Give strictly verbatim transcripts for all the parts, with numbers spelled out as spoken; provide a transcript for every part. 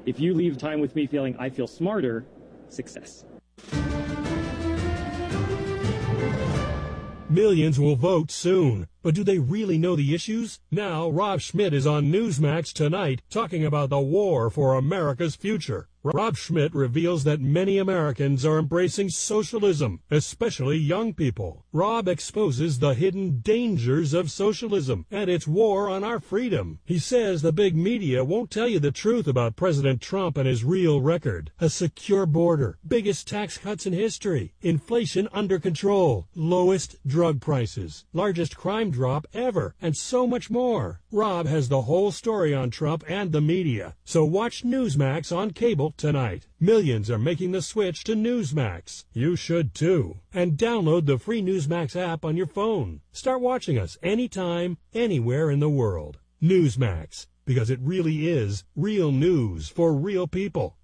If you leave time with me feeling I feel smarter, success. Millions will vote soon, but do they really know the issues? Now, Rob Schmidt is on Newsmax tonight talking about the war for America's future. Rob Schmidt reveals that many Americans are embracing socialism, especially young people. Rob exposes the hidden dangers of socialism and its war on our freedom. He says the big media won't tell you the truth about President Trump and his real record. A secure border, biggest tax cuts in history, inflation under control, lowest drug prices, largest crime drop ever, and so much more. Rob has the whole story on Trump and the media, so watch Newsmax on cable tonight. Millions are making the switch to Newsmax. You should too. And download the free Newsmax app on your phone. Start watching us anytime, anywhere in the world. Newsmax, because it really is real news for real people.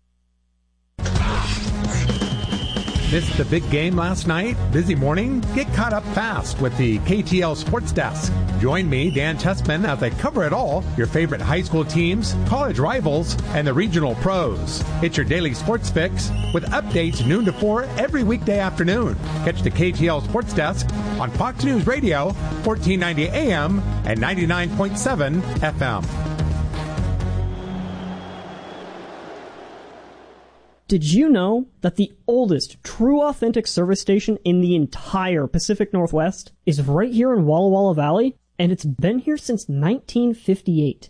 Missed the big game last night? Busy morning? Get caught up fast with the K T L Sports Desk. Join me, Dan Tessman, as I cover it all, your favorite high school teams, college rivals, and the regional pros. It's your daily sports fix with updates noon to four every weekday afternoon. Catch the K T L Sports Desk on Fox News Radio, fourteen ninety A M and ninety-nine point seven F M. Did you know that the oldest true authentic service station in the entire Pacific Northwest is right here in Walla Walla Valley? And it's been here since nineteen fifty-eight.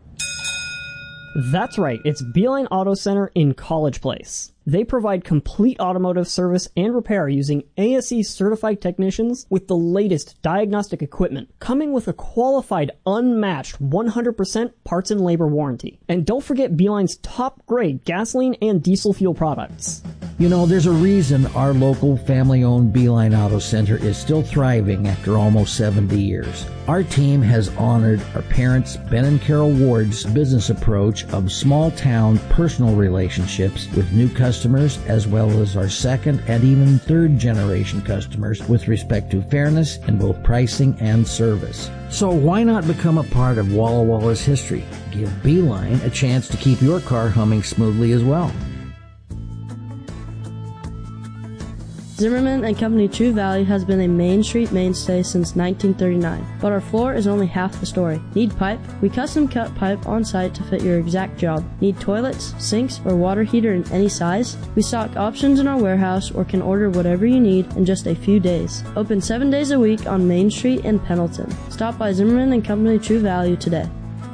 That's right, it's Beeline Auto Center in College Place. They provide complete automotive service and repair using A S E certified technicians with the latest diagnostic equipment, coming with a qualified, unmatched one hundred percent parts and labor warranty. And don't forget Beeline's top-grade gasoline and diesel fuel products. You know, there's a reason our local family-owned Beeline Auto Center is still thriving after almost seventy years. Our team has honored our parents, Ben and Carol Ward's business approach of small-town personal relationships with new customers, as well as our second and even third-generation customers with respect to fairness in both pricing and service. So why not become a part of Walla Walla's history? Give Beeline a chance to keep your car humming smoothly as well. Zimmerman and Company True Value has been a Main Street mainstay since nineteen thirty-nine, but our floor is only half the story. Need pipe? We custom cut pipe on site to fit your exact job. Need toilets, sinks, or water heater in any size? We stock options in our warehouse or can order whatever you need in just a few days. Open seven days a week on Main Street in Pendleton. Stop by Zimmerman and Company True Value today.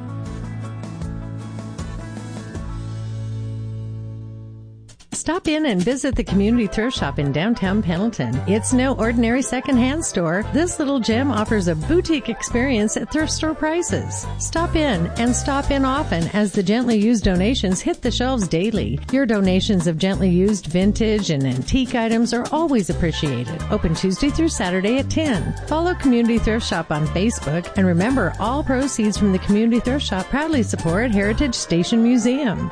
Stop in and visit the Community Thrift Shop in downtown Pendleton. It's no ordinary secondhand store. This little gem offers a boutique experience at thrift store prices. Stop in and stop in often as the gently used donations hit the shelves daily. Your donations of gently used vintage and antique items are always appreciated. Open Tuesday through Saturday at ten. Follow Community Thrift Shop on Facebook, and remember, all proceeds from the Community Thrift Shop proudly support Heritage Station Museum.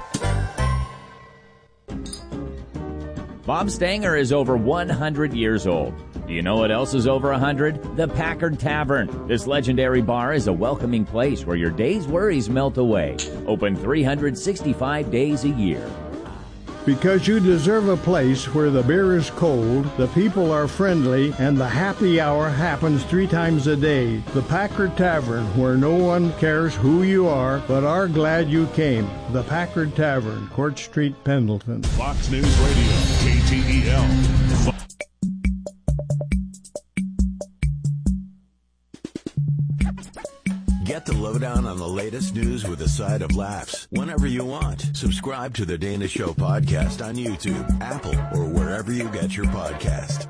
Bob Stanger is over one hundred years old. Do you know what else is over one hundred? The Packard Tavern. This legendary bar is a welcoming place where your day's worries melt away. Open three hundred sixty-five days a year. Because you deserve a place where the beer is cold, the people are friendly, and the happy hour happens three times a day. The Packard Tavern, where no one cares who you are, but are glad you came. The Packard Tavern, Court Street, Pendleton. Fox News Radio, K T E L. Get the lowdown on the latest news with a side of laughs whenever you want. Subscribe to the Dana Show podcast on YouTube, Apple, or wherever you get your podcast.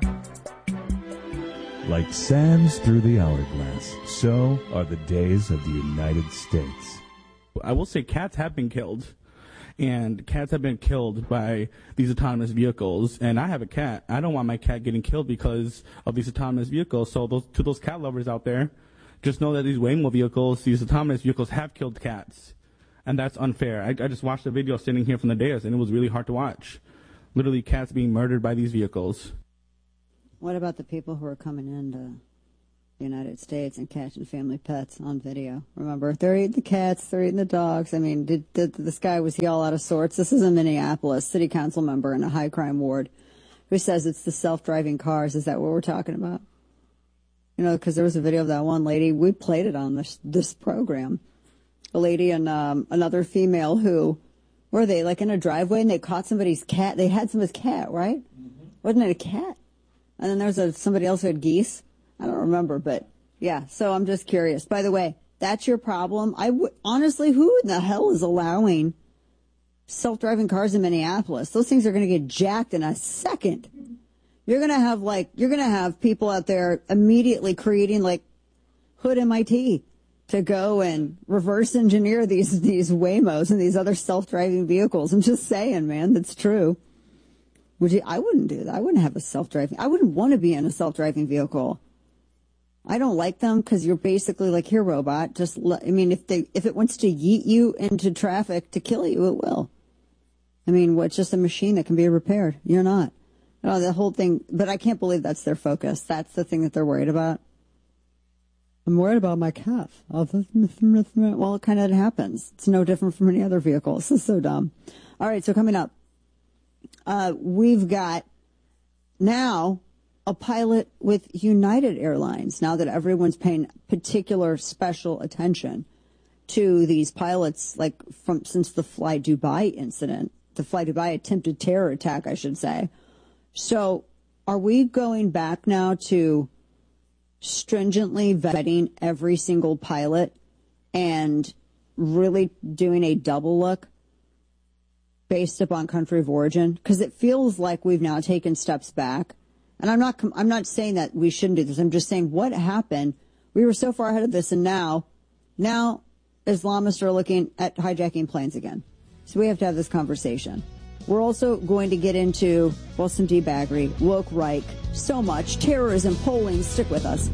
Like sands through the hourglass, so are the days of the United States. I will say cats have been killed, and cats have been killed by these autonomous vehicles. And I have a cat. I don't want my cat getting killed because of these autonomous vehicles. So those, to those cat lovers out there, just know that these Waymo vehicles, these autonomous vehicles, have killed cats. And that's unfair. I, I just watched a video sitting here from the dais, and it was really hard to watch. Literally cats being murdered by these vehicles. What about the people who are coming in to the United States and catching family pets on video. Remember, they're eating the cats, they're eating the dogs. I mean, did, did this guy, was he all out of sorts? This is a Minneapolis city council member in a high crime ward who says it's the self-driving cars. Is that what we're talking about? You know, because there was a video of that one lady. We played it on this this program. A lady and um, another female who, were they, like in a driveway, and they caught somebody's cat. They had somebody's cat, right? Mm-hmm. Wasn't it a cat? And then there was a, somebody else who had geese. I don't remember, but yeah. So I'm just curious. By the way, that's your problem. I w- honestly, who in the hell is allowing self-driving cars in Minneapolis? Those things are going to get jacked in a second. You're going to have like, you're going to have people out there immediately creating like Hood M I T to go and reverse engineer these, these Waymos and these other self-driving vehicles. I'm just saying, man, that's true. Would you, I wouldn't do that. I wouldn't have a self-driving, I wouldn't want to be in a self-driving vehicle. I don't like them because you're basically like, here, robot, just, let, I mean, if they, if it wants to yeet you into traffic to kill you, it will. I mean, what's just a machine that can be repaired? You're not. Oh, the whole thing, but I can't believe that's their focus. That's the thing that they're worried about. I'm worried about my calf. Oh, well, it kind of happens. It's no different from any other vehicle. This is so dumb. All right, so coming up, uh, we've got now a pilot with United Airlines, now that everyone's paying particular special attention to these pilots, like from since the Fly Dubai incident, the Fly Dubai attempted terror attack, I should say. So are we going back now to stringently vetting every single pilot and really doing a double look based upon country of origin? Because it feels like we've now taken steps back. And I'm not, I'm not saying that we shouldn't do this. I'm just saying what happened. We were so far ahead of this, and now, now Islamists are looking at hijacking planes again. So we have to have this conversation. We're also going to get into, well, some debaggery, woke Reich, so much, terrorism, polling. Stick with us.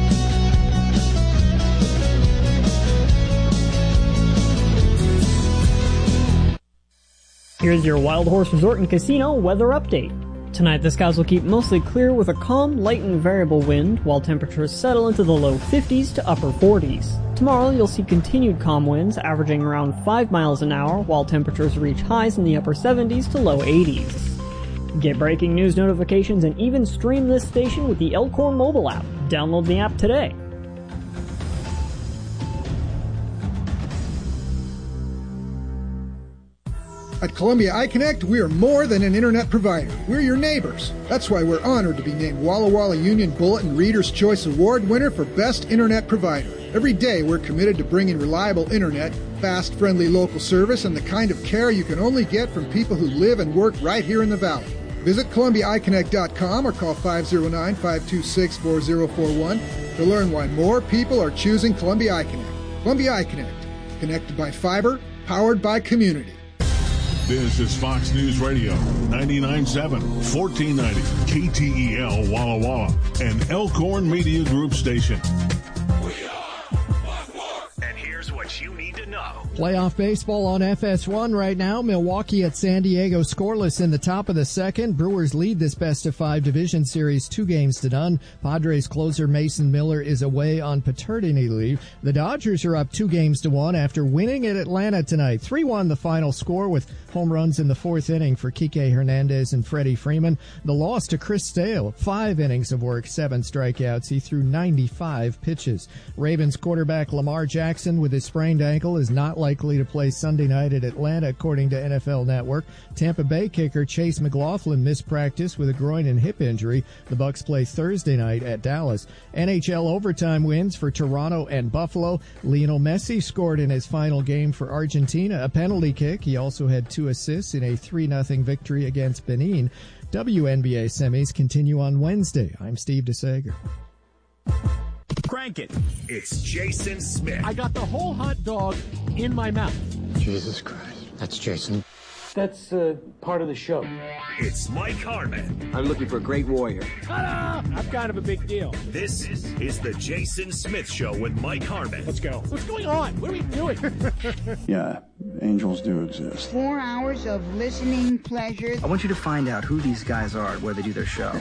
Here's your Wild Horse Resort and Casino weather update. Tonight, the skies will keep mostly clear with a calm, light and variable wind, while temperatures settle into the low fifties to upper forties. Tomorrow, you'll see continued calm winds averaging around five miles an hour, while temperatures reach highs in the upper seventies to low eighties. Get breaking news notifications and even stream this station with the Elkhorn mobile app. Download the app today. At Columbia iConnect, we are more than an internet provider. We're your neighbors. That's why we're honored to be named Walla Walla Union Bulletin Reader's Choice Award winner for Best Internet Provider. Every day, we're committed to bringing reliable internet, fast, friendly local service, and the kind of care you can only get from people who live and work right here in the Valley. Visit Columbia i connect dot com or call five oh nine, five two six, four oh four one to learn why more people are choosing Columbia iConnect. Columbia iConnect, connected by fiber, powered by community. This is Fox News Radio, ninety-nine point seven, fourteen ninety, K T E L Walla Walla, an Elkhorn Media Group station. And here's what you need to know. Playoff baseball on F S one right now. Milwaukee at San Diego scoreless in the top of the second. Brewers lead this best of five division series two games to none. Padres closer Mason Miller is away on paternity leave. The Dodgers are up two games to one after winning at Atlanta tonight. three one the final score with home runs in the fourth inning for Kike Hernandez and Freddie Freeman. The loss to Chris Sale, five innings of work, seven strikeouts. He threw ninety-five pitches. Ravens quarterback Lamar Jackson with his sprained ankle is not likely to play Sunday night at Atlanta, according to N F L Network. Tampa Bay kicker Chase McLaughlin missed practice with a groin and hip injury. The Bucs play Thursday night at Dallas. N H L overtime wins for Toronto and Buffalo. Lionel Messi scored in his final game for Argentina, a penalty kick. He also had two assists in a three nothing victory against Benin. W N B A semis continue on Wednesday. I'm Steve DeSager. Crank it. It's Jason Smith. I got the whole hot dog in my mouth. Jesus Christ. That's Jason. That's uh, part of the show. It's Mike Harmon. I'm looking for a great warrior. Ta-da! I'm kind of a big deal. This is the Jason Smith Show with Mike Harmon. Let's go. What's going on? What are we doing? Yeah, angels do exist. Four hours of listening pleasure. I want you to find out who these guys are and where they do their show.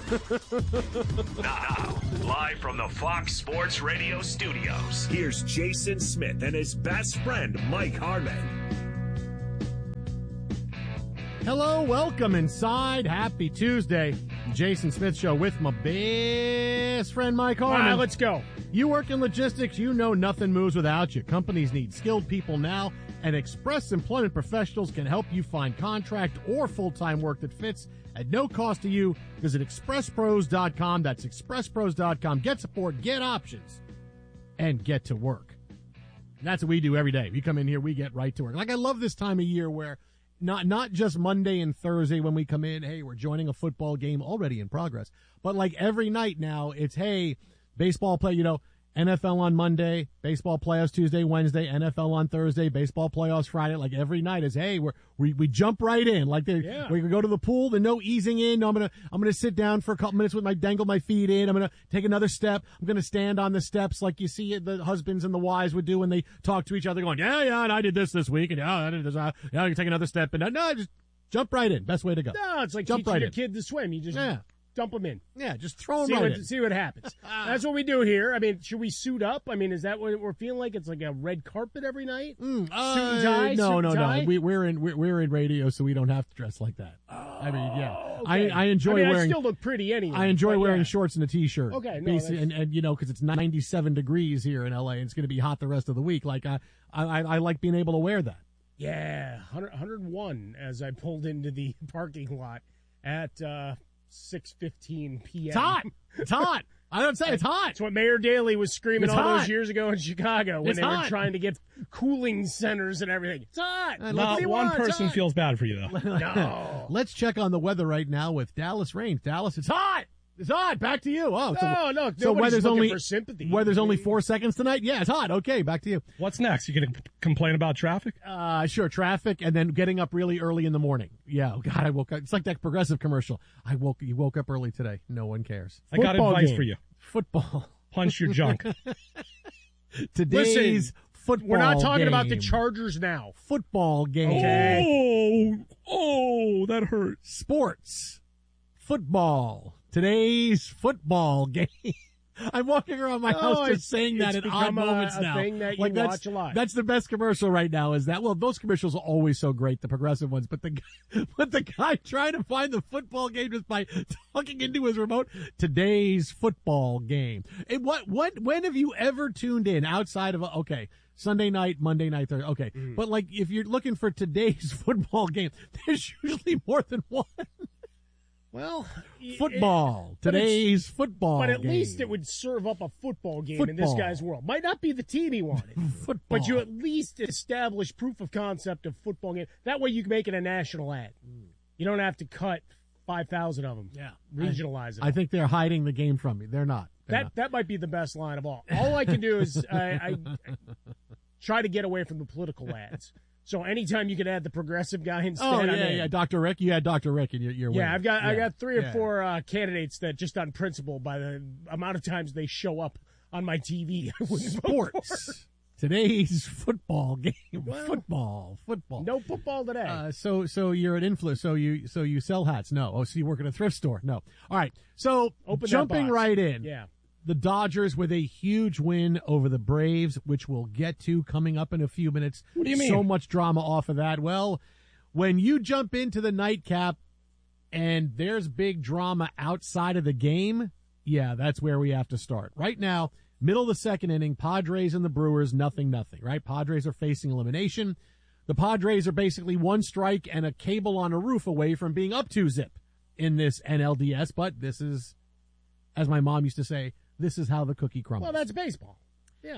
Now, live from the Fox Sports Radio studios, here's Jason Smith and his best friend, Mike Harmon. Hello, welcome inside. Happy Tuesday. Jason Smith Show with my best friend, Mike Harmon. All right, let's go. You work in logistics, you know nothing moves without you. Companies need skilled people now, and Express Employment Professionals can help you find contract or full-time work that fits at no cost to you. Visit express pros dot com. That's express pros dot com. Get support, get options, and get to work. And that's what we do every day. We come in here, we get right to work. Like, I love this time of year where Not not just Monday and Thursday when we come in, hey, we're joining a football game already in progress. But like every night now, it's, hey, baseball play, you know, N F L on Monday, baseball playoffs Tuesday, Wednesday, N F L on Thursday, baseball playoffs Friday. Like every night is, hey, we're, we we jump right in. Like they, Yeah. we go to the pool, there's no easing in. No, I'm gonna I'm gonna sit down for a couple minutes with my dangle my feet in. I'm gonna take another step. I'm gonna stand on the steps like you see the husbands and the wives would do when they talk to each other, going, yeah, yeah, and I did this this week, and yeah, I did this. Uh, yeah, you take another step, and uh, no, just jump right in. Best way to go. No, it's like jump teaching right your in. kid to swim. You just Yeah. dump them in. Yeah, just throw them see right what, in. See what happens. That's what we do here. I mean, should we suit up? I mean, is that what we're feeling like? It's like a red carpet every night? Mm, suit and tie? Uh, no, suit no, and tie? no. We, we're in we're, we're in radio, so we don't have to dress like that. I mean, yeah. Okay. I I enjoy I mean, wearing. I still look pretty anyway. I enjoy but wearing yeah. shorts and a t-shirt. Okay, no, Basi- that's- and and you know, because it's ninety-seven degrees here in L A, and it's going to be hot the rest of the week. Like I, I I like being able to wear that. Yeah, one hundred, one hundred one as I pulled into the parking lot at uh, six fifteen p.m. It's hot. It's hot. I don't say it's hot. It's what Mayor Daley was screaming It's all hot. those years ago in Chicago when It's they were hot. trying to get cooling centers and everything. It's hot. Uh, What do you one want? It's person hot. feels bad for you, though. No. Let's check on the weather right now with Dallas Rain. Dallas, it's hot. It's hot. Back to you. Oh, so, No, no, so nobody's weather's looking only for sympathy. weather's only four seconds tonight. Yeah, it's hot. Okay, back to you. What's next? You going to complain about traffic? Uh, sure, traffic, and then getting up really early in the morning. Yeah, oh God, I woke up. It's like that Progressive commercial. I woke. You woke up early today. No one cares. I got Football advice game. for you. Football. Punch your junk. Today's Listen, football. We're not talking about the game. Chargers now. Football game. Okay. Oh, oh, that hurt. Sports. Football. Today's football game. I'm walking around my Oh, house it's- just saying that it's at odd become a- moments a now. thing that you like that's, watch a lot. That's the best commercial right now. Is that well? Those commercials are always so great, the Progressive ones. But the guy, but the guy trying to find the football game just by talking into his remote. Today's football game. And what what when have you ever tuned in outside of a, okay? Sunday night, Monday night, Thursday. Okay. Mm. But like if you're looking for today's football game, there's usually more than one. Well, Football. it- but it's- Today's football But at game. least it would serve up a football game in this Football. guy's world. Might not be the team he wanted, Football. but you at least establish proof of concept of football game. That way you can make it a national ad. You don't have to cut five thousand of them. Yeah. Regionalize it. I think they're hiding the game from me. They're not. They're That not. that might be the best line of all. All I can do is I, I try to get away from the political ads. So anytime you could add the progressive guy instead, Oh I'm yeah, in. yeah, Doctor Rick. You had Doctor Rick, and you're, you're Yeah, winning. I've got I Yeah, got three or yeah. four uh, candidates that just on principle, by the amount of times they show up on my T V, I wouldn't vote for. Sports. Today's football game. Well, football, football. No football today. Uh, so, so you're an influencer. So you, so you sell hats? No. Oh, so you work at a thrift store? No. All right. So Open that jumping box. right in. Yeah. The Dodgers with a huge win over the Braves, which we'll get to coming up in a few minutes. What do you mean? So much drama off of that. Well, when you jump into the nightcap and there's big drama outside of the game, yeah, that's where we have to start. Right now, middle of the second inning, Padres and the Brewers, nothing, nothing, right? Padres are facing elimination. The Padres are basically one strike and a cable on a roof away from being up two zip in this N L D S, but this is, as my mom used to say, this is how the cookie crumbles. Well, that's baseball. Yeah.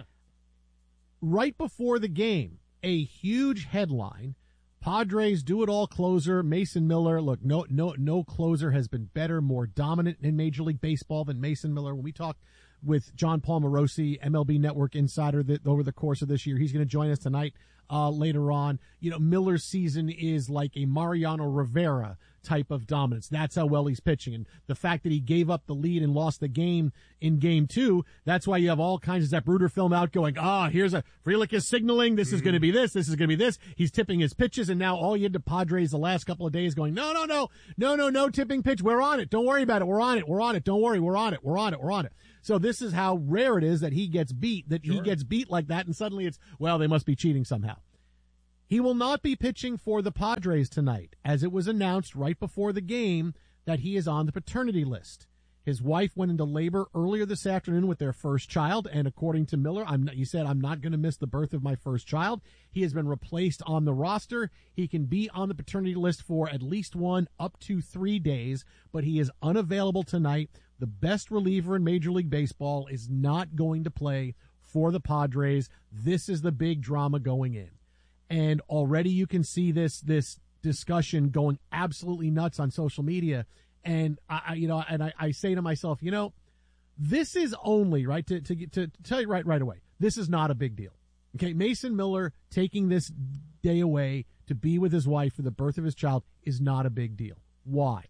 Right before the game, a huge headline. Padres do-it-all closer, Mason Miller. Look, no, no, no closer has been better, more dominant in Major League Baseball than Mason Miller. When we talked with John Palmarosi, M L B Network insider, that over the course of this year. He's going to join us tonight uh, later on. You know, Miller's season is like a Mariano Rivera type of dominance. That's how well he's pitching. And the fact that he gave up the lead and lost the game in game two, that's why you have all kinds of Zach Bruder film out going, ah, oh, here's a Frelick is signaling. This mm-hmm. is going to be this. This is going to be this. He's tipping his pitches. And now all you had to Padres the last couple of days going, no, no, no, no, no, no tipping pitch. We're on it. Don't worry about it. We're on it. We're on it. Don't worry. We're on it. We're on it. We're on it. So this is how rare it is that he gets beat, that sure. he gets beat like that. And suddenly it's, well, they must be cheating somehow. He will not be pitching for the Padres tonight, as it was announced right before the game that he is on the paternity list. His wife went into labor earlier this afternoon with their first child, and according to Miller, I'm, he said, I'm not going to miss the birth of my first child. He has been replaced on the roster. He can be on the paternity list for at least one, up to three days, but he is unavailable tonight. The best reliever in Major League Baseball is not going to play for the Padres. This is the big drama going in. And already you can see this this discussion going absolutely nuts on social media. And I, I you know, and I, I say to myself, you know, this is only right to, to to to tell you right right away. This is not a big deal. Okay, Mason Miller taking this day away to be with his wife for the birth of his child is not a big deal. Why?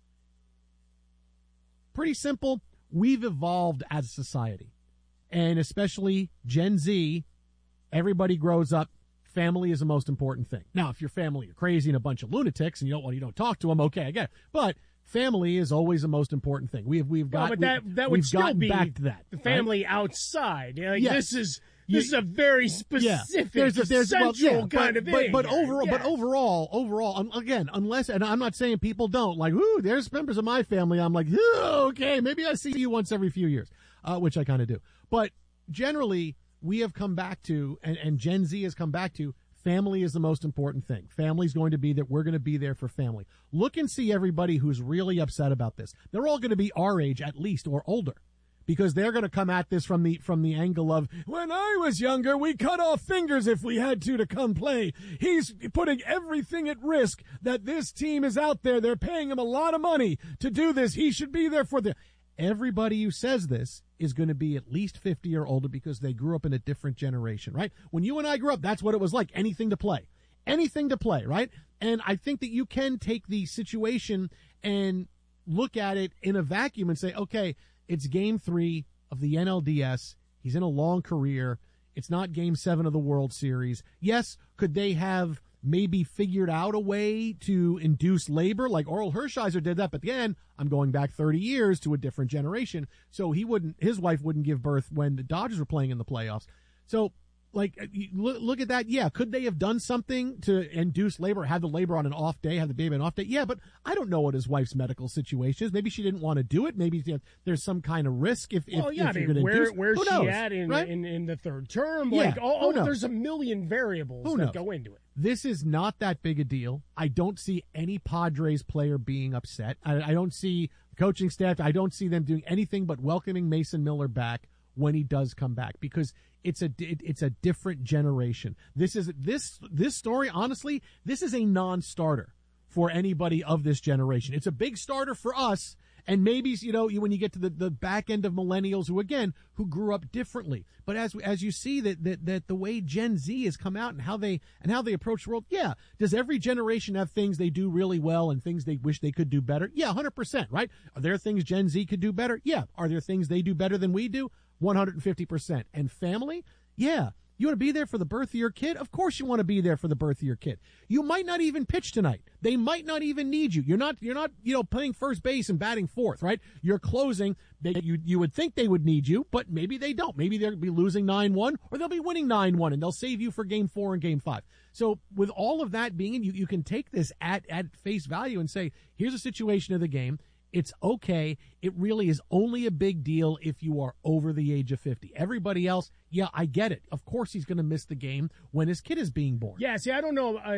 Pretty simple. We've evolved as a society, and especially Gen Z. Everybody grows up. Family is the most important thing. Now, if your family are crazy and a bunch of lunatics and you don't want, you don't talk to them, okay, I get it. But family is always the most important thing. We have, we've got, well, but that, we've, that would we've still gotten be back to that. The family right? outside. You know, like yes. This is, You, this is a very specific, yeah. there's a, there's, central well, yeah, kind but, of thing. But, but overall, yes. but overall, overall, um, again, unless, and I'm not saying people don't, like, ooh, there's members of my family. I'm like, ooh, okay, maybe I see you once every few years, uh, which I kind of do. But generally, we have come back to, and, and Gen Z has come back to, family is the most important thing. Family's going to be that we're going to be there for family. Look and see everybody who's really upset about this. They're all going to be our age at least or older, because they're going to come at this from the from the angle of, when I was younger, we cut off fingers if we had to to come play. He's putting everything at risk that this team is out there. They're paying him a lot of money to do this. He should be there for the. Everybody who says this is going to be at least fifty or older because they grew up in a different generation, right? When you and I grew up, that's what it was like. Anything to play. Anything to play, right? And I think that you can take the situation and look at it in a vacuum and say, okay, it's game three of the N L D S. He's in a long career. It's not game seven of the World Series. Yes, could they have maybe figured out a way to induce labor like Oral Hershiser did that? But again, I'm going back thirty years to a different generation. So he wouldn't, his wife wouldn't give birth when the Dodgers were playing in the playoffs. So like, look, look at that. Yeah. Could they have done something to induce labor, have the labor on an off day, have the baby on an off day? Yeah, but I don't know what his wife's medical situation is. Maybe she didn't want to do it. Maybe you know, there's some kind of risk if, if, well, yeah, if I you're mean, going to where, induce. Where's Who she knows, at in, right? in, in the third term? Yeah, Like, oh, who oh knows? there's a million variables Who that knows? go into it. This is not that big a deal. I don't see any Padres player being upset. I, I don't see the coaching staff. I don't see them doing anything but welcoming Mason Miller back when he does come back, because it's a it, it's a different generation. This is this this story. Honestly, this is a non-starter for anybody of this generation. It's a big starter for us. And maybe, you know, when you get to the, the back end of millennials who, again, who grew up differently. But as as you see that, that that the way Gen Z has come out and how they and how they approach the world, yeah. Does every generation have things they do really well and things they wish they could do better? Yeah, one hundred percent, right? Are there things Gen Z could do better? Yeah. Are there things they do better than we do? one hundred fifty percent. And family? Yeah. You want to be there for the birth of your kid? Of course you want to be there for the birth of your kid. You might not even pitch tonight. They might not even need you. You're not, you're not, you know, playing first base and batting fourth, right? You're closing. They, you, you would think they would need you, but maybe they don't. Maybe they'll be losing nine one or they'll be winning nine one and they'll save you for game four and game five. So with all of that being in, you, you can take this at, at face value and say, here's a situation of the game. It's okay. It really is only a big deal if you are over the age of fifty. Everybody else, yeah, I get it. Of course he's going to miss the game when his kid is being born. Yeah, see, I don't know. I,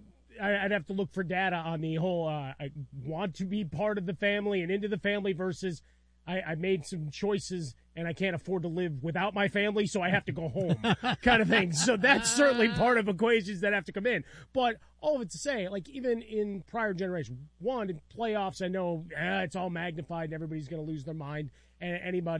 I'd have to look for data on the whole uh, I want to be part of the family and into the family versus I, I made some choices and I can't afford to live without my family, so I have to go home kind of thing. So that's certainly part of equations that have to come in. But all of it to say, like even in prior generations, one, in playoffs, I know eh, it's all magnified and everybody's going to lose their mind. And anybody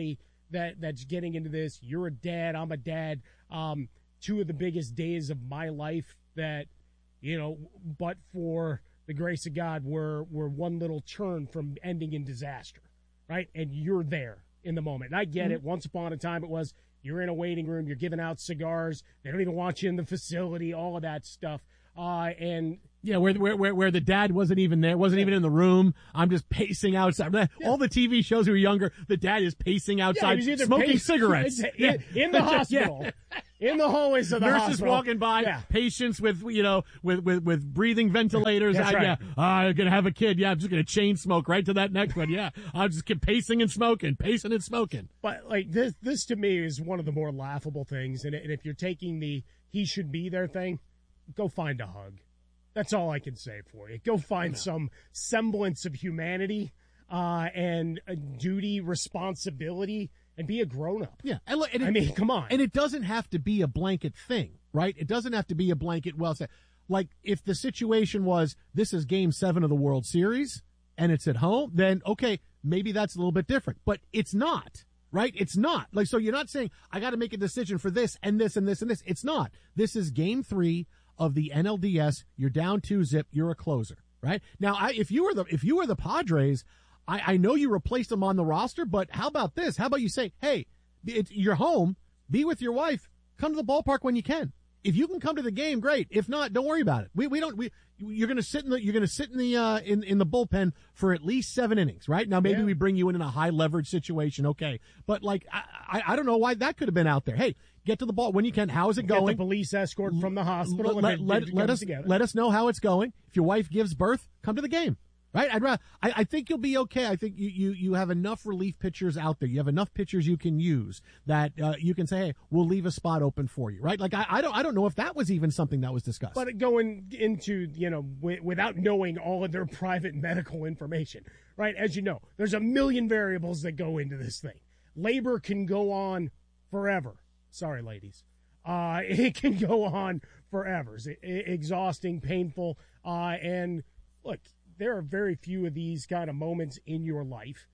that that's getting into this. You're a dad. I'm a dad. Um, two of the biggest days of my life that, you know, but for the grace of God, were were one little turn from ending in disaster, right? And you're there in the moment. And I get mm-hmm. it. Once upon a time, it was you're in a waiting room. You're giving out cigars. They don't even want you in the facility. All of that stuff. Uh, and yeah, where, where where where the dad wasn't even there, wasn't even in the room. I'm just pacing outside. Yeah. All the T V shows who were younger, the dad is pacing outside, yeah, smoking pacing, cigarettes in, yeah. in the hospital. Yeah. In the hallways of the Nurses hospital. walking by, yeah. patients with, you know, with, with, with breathing ventilators. That's I, right. Yeah, oh, I'm going to have a kid. Yeah, I'm just going to chain smoke right to that next one. Yeah, I'm just keep pacing and smoking, pacing and smoking. But, like, this, this to me is one of the more laughable things. And, and if you're taking the he should be there thing, go find a hug. That's all I can say for you. Go find no. some semblance of humanity uh, and a duty, responsibility, and be a grown-up. Yeah. And look, and it, I mean, come on. And it doesn't have to be a blanket thing, right? It doesn't have to be a blanket, well said. Like, if the situation was, this is game seven of the World Series, and it's at home, then, okay, maybe that's a little bit different. But it's not, right? It's not. Like, so you're not saying, I got to make a decision for this and this and this and this. It's not. This is game three of the N L D S. You're down two zip. You're a closer, right? Now, I, if you were the, if you were the Padres, I, I know you replaced them on the roster, but how about this? How about you say, hey, it, you're home, be with your wife, come to the ballpark when you can. If you can come to the game, great. If not, don't worry about it. We we don't we you're going to sit in the you're going to sit in the uh, in in the bullpen for at least seven innings, right? Now maybe yeah. we bring you in in a high leverage situation, okay? But like I, I I don't know why that could have been out there. Hey, get to the ball when you can. How is it going? Get the police escort from the hospital. Let, let, let, let us together. let us know how it's going. If your wife gives birth, come to the game. Right, I'd rather. I, I think you'll be okay. I think you, you, you have enough relief pitchers out there. You have enough pitchers you can use that uh, you can say, "Hey, we'll leave a spot open for you." Right? Like I, I don't I don't know if that was even something that was discussed. But going into you know w- without knowing all of their private medical information, right? As you know, there's a million variables that go into this thing. Labor can go on forever. Sorry, ladies. Uh, it can go on forever. It's exhausting, painful, uh, and look. There are very few of these kind of moments in your life,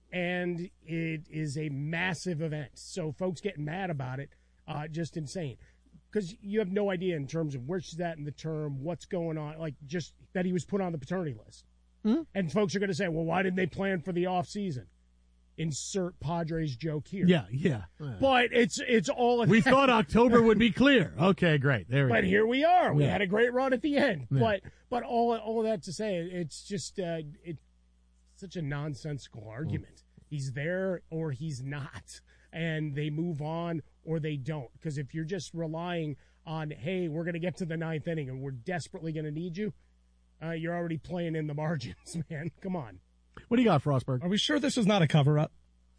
and it is a massive event. So folks getting mad about it, uh, just insane. Because you have no idea in terms of where she's at in the term, what's going on, like just that he was put on the paternity list. Mm-hmm. And folks are going to say, well, why didn't they plan for the offseason? Insert Padres joke here. Yeah, yeah. But it's it's all... We thought October would be clear. Okay, great. There we but go. But here we are. We yeah. had a great run at the end. Yeah. But but all all of that to say, it's just uh, it's such a nonsensical argument. Mm. He's there or he's not. And they move on or they don't. Because if you're just relying on, hey, we're going to get to the ninth inning and we're desperately going to need you, uh, you're already playing in the margins, man. Come on. What do you got, Frostberg? Are we sure this is not a cover-up?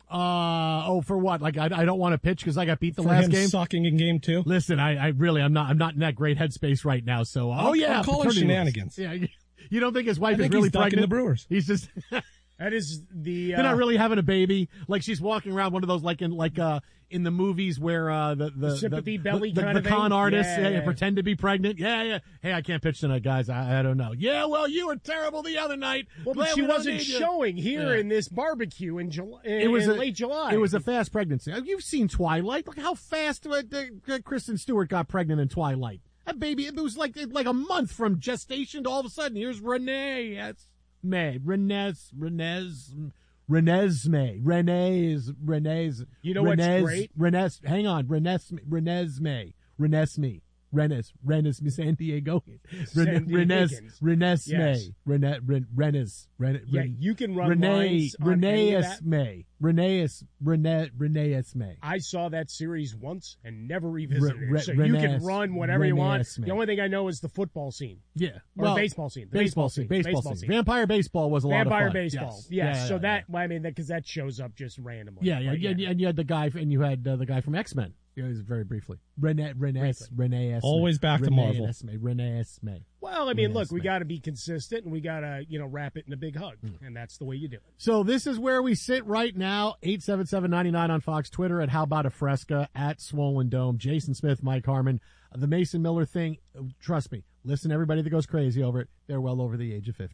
Uh oh, for what? Like I, I don't want to pitch because I got beat the for last him game. Sucking in game two. Listen, I, I really, I'm not, I'm not in that great headspace right now. So, I'll, oh yeah, I'll call it shenanigans. Yeah, you don't think his wife I think is really he's pregnant? The Brewers. He's just. That is the. Uh, They're not really having a baby. Like she's walking around one of those, like in like uh in the movies where uh the the, the sympathy the, belly the, kind the, of the con thing? artists yeah, yeah, yeah. pretend to be pregnant. Yeah, yeah. Hey, I can't pitch tonight, guys. I, I don't know. Yeah, well, you were terrible the other night. Well, but Glad she we don't wasn't need you. showing here Yeah. in this barbecue in July. In, It was in a, late July. It was a fast pregnancy. You've seen Twilight. Look how fast uh, uh, Kristen Stewart got pregnant in Twilight. That baby, it was like like a month from gestation to all of a sudden, here's Renee. Yes, May. Renes, Renes, Renesmee. Renee's, Renee's. You know Renes, what's great? Renes, hang on. Renes, Renesmee. Renesmee. Renes, Renes, San Diego. San Renes, Diegans. Renesmee. Yes. Rene, Ren, Renes, Ren, Yeah, you can run Renee, lines on any of that. Reneesmee. Renees, Rene, Reneesmee. I saw that series once and never revisited Re- it. So Re- you can Renes- run whatever you want. Renesmee. The only thing I know is the football scene. Yeah. Or Well, baseball scene. The baseball, baseball scene. scene. Baseball, Baseball scene. scene. Vampire baseball was a lot Vampire of fun. baseball. Yes. Yes. Yeah, so yeah, that, I mean, because that shows up just randomly. Yeah, yeah, But yeah. And, and you had the guy, and you had uh, the guy from X-Men. Yeah, it was very briefly. Rene, Rene, Rene Esme. Always back to Rene Marvel. Esme, Rene Esme. Well, I mean, Rene look, we Esme. got to be consistent and we got to, you know, wrap it in a big hug. Hmm. And that's the way you do it. So this is where we sit right now. eight seven seven, nine nine on Fox, Twitter at How About a Fresca, at Swollen Dome, Jason Smith, Mike Harmon. Uh, the Mason Miller thing, uh, trust me, listen to everybody that goes crazy over it. They're well over the age of fifty.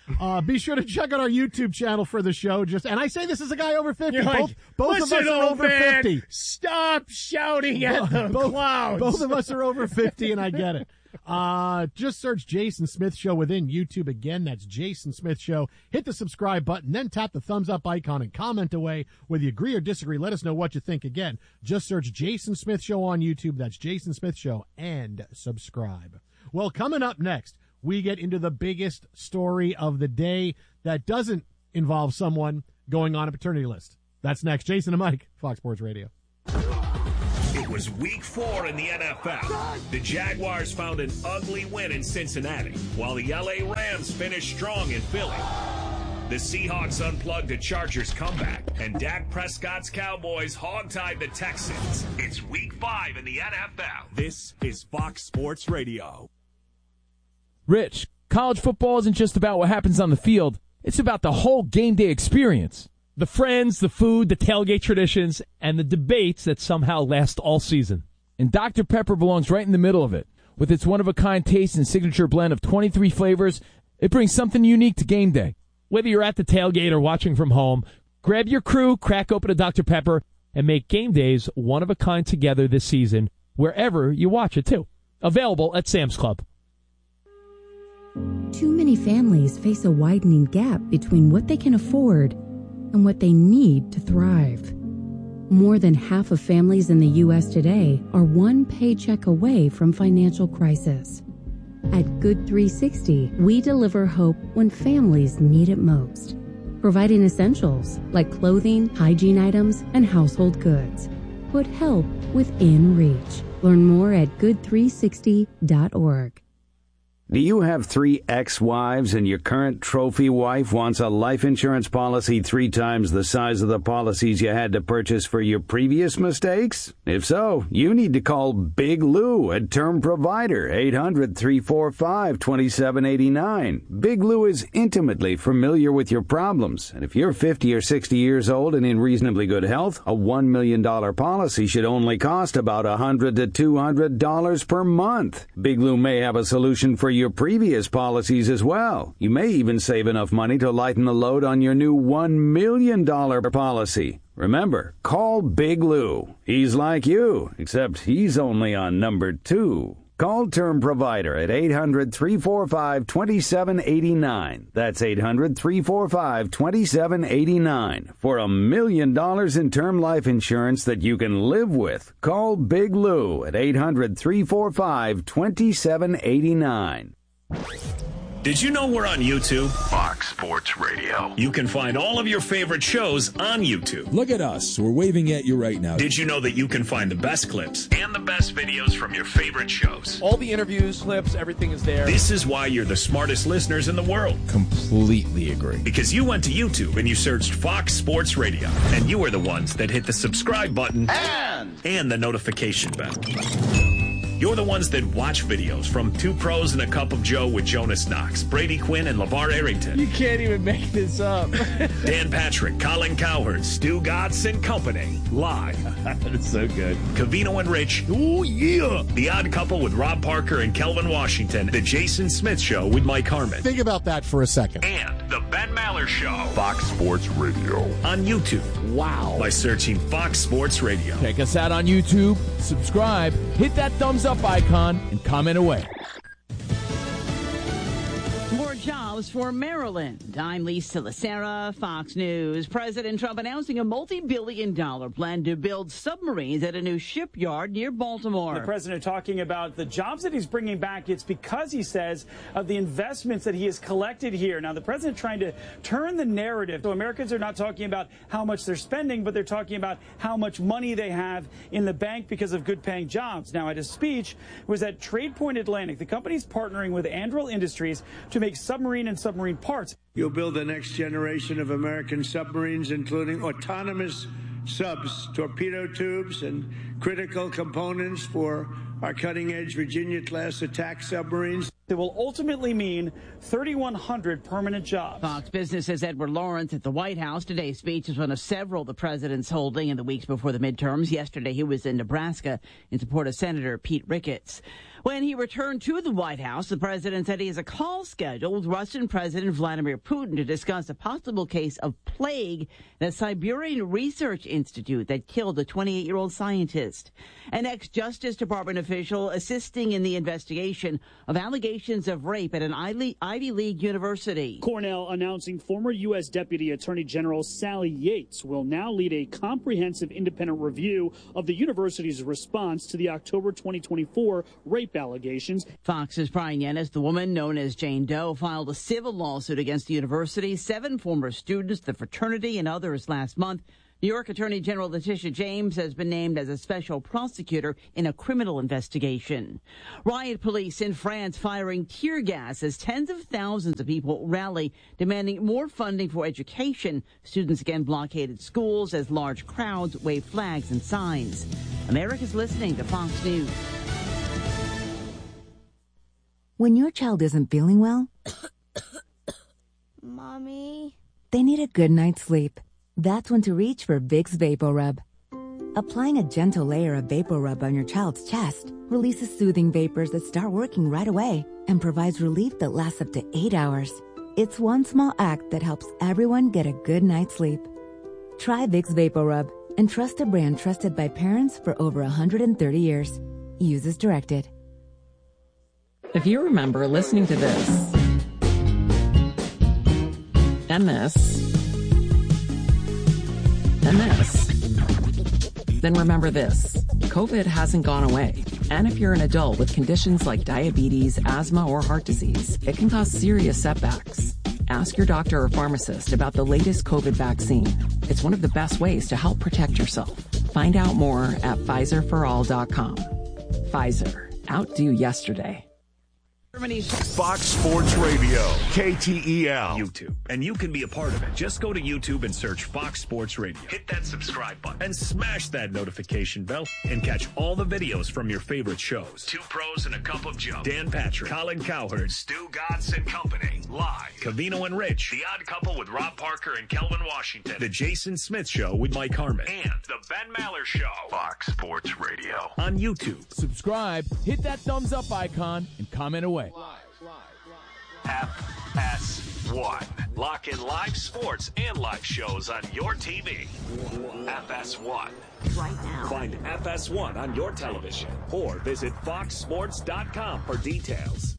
Uh, be sure to check out our YouTube channel for the show. Just and I say this as a guy over fifty. You're both like, both of us "Listen, are old over man, fifty. Stop shouting at the both, clouds. Both of us are over fifty, and I get it. Uh, just search Jason Smith Show within YouTube. Again, that's Jason Smith Show. Hit the subscribe button, then tap the thumbs up icon and comment away. Whether you agree or disagree, let us know what you think. Again, just search Jason Smith Show on YouTube. That's Jason Smith Show, and subscribe. Well, coming up next, we get into the biggest story of the day that doesn't involve someone going on a paternity list. That's next. Jason and Mike, Fox Sports Radio. It was week four in the N F L. The Jaguars found an ugly win in Cincinnati, while the L A Rams finished strong in Philly. The Seahawks unplugged a Chargers comeback, and Dak Prescott's Cowboys hogtied the Texans. It's week five in the N F L. This is Fox Sports Radio. Rich, college football isn't just about what happens on the field. It's about the whole game day experience. The friends, the food, the tailgate traditions, and the debates that somehow last all season. And Doctor Pepper belongs right in the middle of it. With its one-of-a-kind taste and signature blend of twenty-three flavors, it brings something unique to game day. Whether you're at the tailgate or watching from home, grab your crew, crack open a Doctor Pepper, and make game days one-of-a-kind together this season, wherever you watch it, too. Available at Sam's Club. Too many families face a widening gap between what they can afford and what they need to thrive. More than half of families in the U S today are one paycheck away from financial crisis. At Good three sixty, we deliver hope when families need it most, providing essentials like clothing, hygiene items, and household goods. Put help within reach. Learn more at good three sixty dot org. Do you have three ex-wives and your current trophy wife wants a life insurance policy three times the size of the policies you had to purchase for your previous mistakes? If so, you need to call Big Lou at Term Provider, eight hundred, three four five, two seven eight nine. Big Lou is intimately familiar with your problems, and if you're fifty or sixty years old and in reasonably good health, a one million dollars policy should only cost about one hundred to two hundred dollars per month. Big Lou may have a solution for your previous policies as well. You may even save enough money to lighten the load on your new one million dollars policy. Remember, call Big Lou. He's like you, except he's only on number two. Call Term Provider at eight hundred, three four five, two seven eight nine. That's eight hundred, three four five, two seven eight nine. For a million dollars in term life insurance that you can live with. Call Big Lou at eight hundred, three four five, two seven eight nine. Did you know we're on YouTube? Fox Sports Radio. You can find all of your favorite shows on YouTube. Look at us. We're waving at you right now. Did you know that you can find the best clips and the best videos from your favorite shows? All the interviews, clips, everything is there. This is why you're the smartest listeners in the world. Completely agree. Because you went to YouTube and you searched Fox Sports Radio. And you were the ones that hit the subscribe button and, and the notification bell. You're the ones that watch videos from Two Pros and a Cup of Joe with Jonas Knox, Brady Quinn, and LeVar Arrington. You can't even make this up. Dan Patrick, Colin Cowherd, Stu Gatz and Company. Live. That's so good. Cavino and Rich. Oh, yeah. The Odd Couple with Rob Parker and Kelvin Washington. The Jason Smith Show with Mike Harmon. Think about that for a second. And The Ben Maller Show. Fox Sports Radio. On YouTube. Wow. By searching Fox Sports Radio. Check us out on YouTube, subscribe, hit that thumbs up icon, and comment away. More jobs for Maryland. I'm Lisa Lacera, Fox News. President Trump announcing a multi-billion dollar plan to build submarines at a new shipyard near Baltimore. The president talking about the jobs that he's bringing back. It's because, he says, of the investments that he has collected here. Now, the president trying to turn the narrative. So Americans are not talking about how much they're spending, but they're talking about how much money they have in the bank because of good paying jobs. Now, at his speech was at Trade Point Atlantic. The company's partnering with Anduril Industries to make submarine and submarine parts. You'll build the next generation of American submarines, including autonomous subs, torpedo tubes, and critical components for our cutting-edge Virginia-class attack submarines. It will ultimately mean thirty-one hundred permanent jobs. Fox Business's Edward Lawrence at the White House. Today's speech is one of several the president's holding in the weeks before the midterms. Yesterday, he was in Nebraska in support of Senator Pete Ricketts. When he returned to the White House, the president said he has a call scheduled with Russian President Vladimir Putin to discuss a possible case of plague at a Siberian research institute that killed a twenty-eight-year-old scientist. An ex-Justice Department official assisting in the investigation of allegations of rape at an Ivy League university. Cornell announcing former U S. Deputy Attorney General Sally Yates will now lead a comprehensive independent review of the university's response to the October twenty twenty-four rape allegations. Fox's Brian Yennis, the woman known as Jane Doe, filed a civil lawsuit against the university, seven former students, the fraternity, and others last month. New York Attorney General Letitia James has been named as a special prosecutor in a criminal investigation. Riot police in France firing tear gas as tens of thousands of people rally, demanding more funding for education. Students again blockaded schools as large crowds waved flags and signs. America's listening to Fox News. When your child isn't feeling well, Mommy, they need a good night's sleep. That's when to reach for Vicks VapoRub. Applying a gentle layer of VapoRub on your child's chest releases soothing vapors that start working right away and provides relief that lasts up to eight hours. It's one small act that helps everyone get a good night's sleep. Try Vicks VapoRub and trust a brand trusted by parents for over one hundred thirty years. Use as directed. If you remember listening to this, and this, and this, then remember this. COVID hasn't gone away. And if you're an adult with conditions like diabetes, asthma, or heart disease, it can cause serious setbacks. Ask your doctor or pharmacist about the latest COVID vaccine. It's one of the best ways to help protect yourself. Find out more at Pfizer for all dot com. Pfizer. Outdo yesterday. Fox Sports Radio, K T E L. YouTube. And you can be a part of it. Just go to YouTube and search Fox Sports Radio. Hit that subscribe button and smash that notification bell and catch all the videos from your favorite shows. Two Pros and a Cup of Joe. Dan Patrick, Colin Cowherd, Stu Godson Company. Live. Cavino and Rich. The Odd Couple with Rob Parker and Kelvin Washington. The Jason Smith Show with Mike Harmon. And The Ben Maller Show. Fox Sports Radio. On YouTube. Subscribe, hit that thumbs up icon, and comment away. F S one. Lock in live sports and live shows on your T V. F S one. Right now. Find F S one on your television or visit fox sports dot com for details.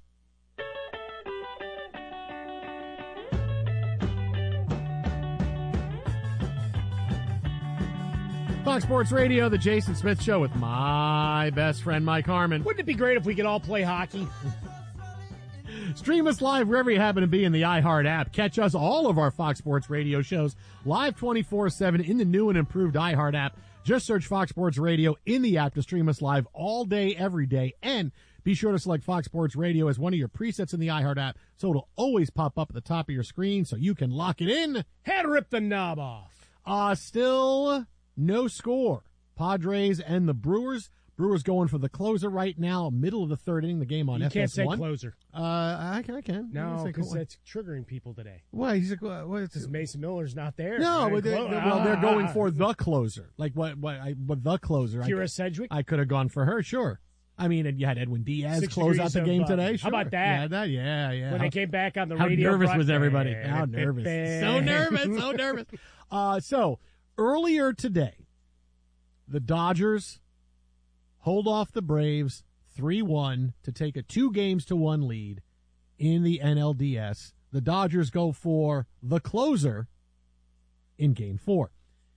Fox Sports Radio, the Jason Smith Show with my best friend Mike Harmon. Wouldn't it be great if we could all play hockey? Stream us live wherever you happen to be in the iHeart app. Catch us, all of our Fox Sports Radio shows, live twenty-four seven in the new and improved iHeart app. Just search Fox Sports Radio in the app to stream us live all day, every day. And be sure to select Fox Sports Radio as one of your presets in the iHeart app so it'll always pop up at the top of your screen so you can lock it in. Had to rip the knob off. Uh, still no score. Padres and the Brewers. Brewers going for the closer right now, middle of the third inning, the game on you F S one. You can't say closer. Uh, I, I can. No, because that's triggering people today. Why? He's like, what? Because Mason Miller's not there. No, but they, clo- they, well, they're going ah. for the closer. Like what? What? I, what the closer? Kira I, Sedgwick. I could have gone for her, sure. I mean, you had Edwin Diaz Six close out the of, game uh, today. Sure. How about that? Yeah, that. Yeah, yeah. When how, they came back on the how radio, how nervous front, was everybody? How nervous? so nervous, so nervous. Uh, so earlier today, the Dodgers hold off the Braves three one to take a two games to one lead in the N L D S. The Dodgers go for the closer in game four.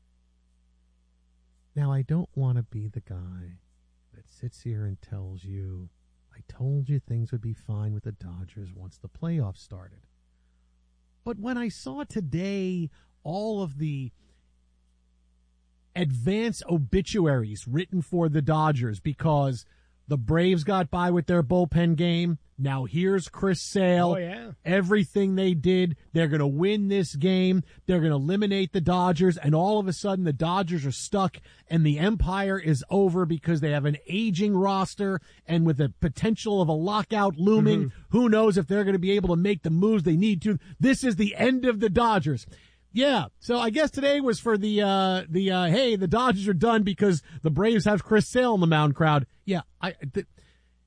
Now, I don't want to be the guy that sits here and tells you, I told you things would be fine with the Dodgers once the playoffs started. But when I saw today all of the advance obituaries written for the Dodgers because the Braves got by with their bullpen game. Now here's Chris Sale. Oh, yeah. Everything they did, they're going to win this game. They're going to eliminate the Dodgers, and all of a sudden the Dodgers are stuck, and the empire is over because they have an aging roster, and with the potential of a lockout looming, mm-hmm. who knows if they're going to be able to make the moves they need to. This is the end of the Dodgers. Yeah, so I guess today was for the, uh, the, uh, hey, the Dodgers are done because the Braves have Chris Sale on the mound crowd. Yeah, I, th-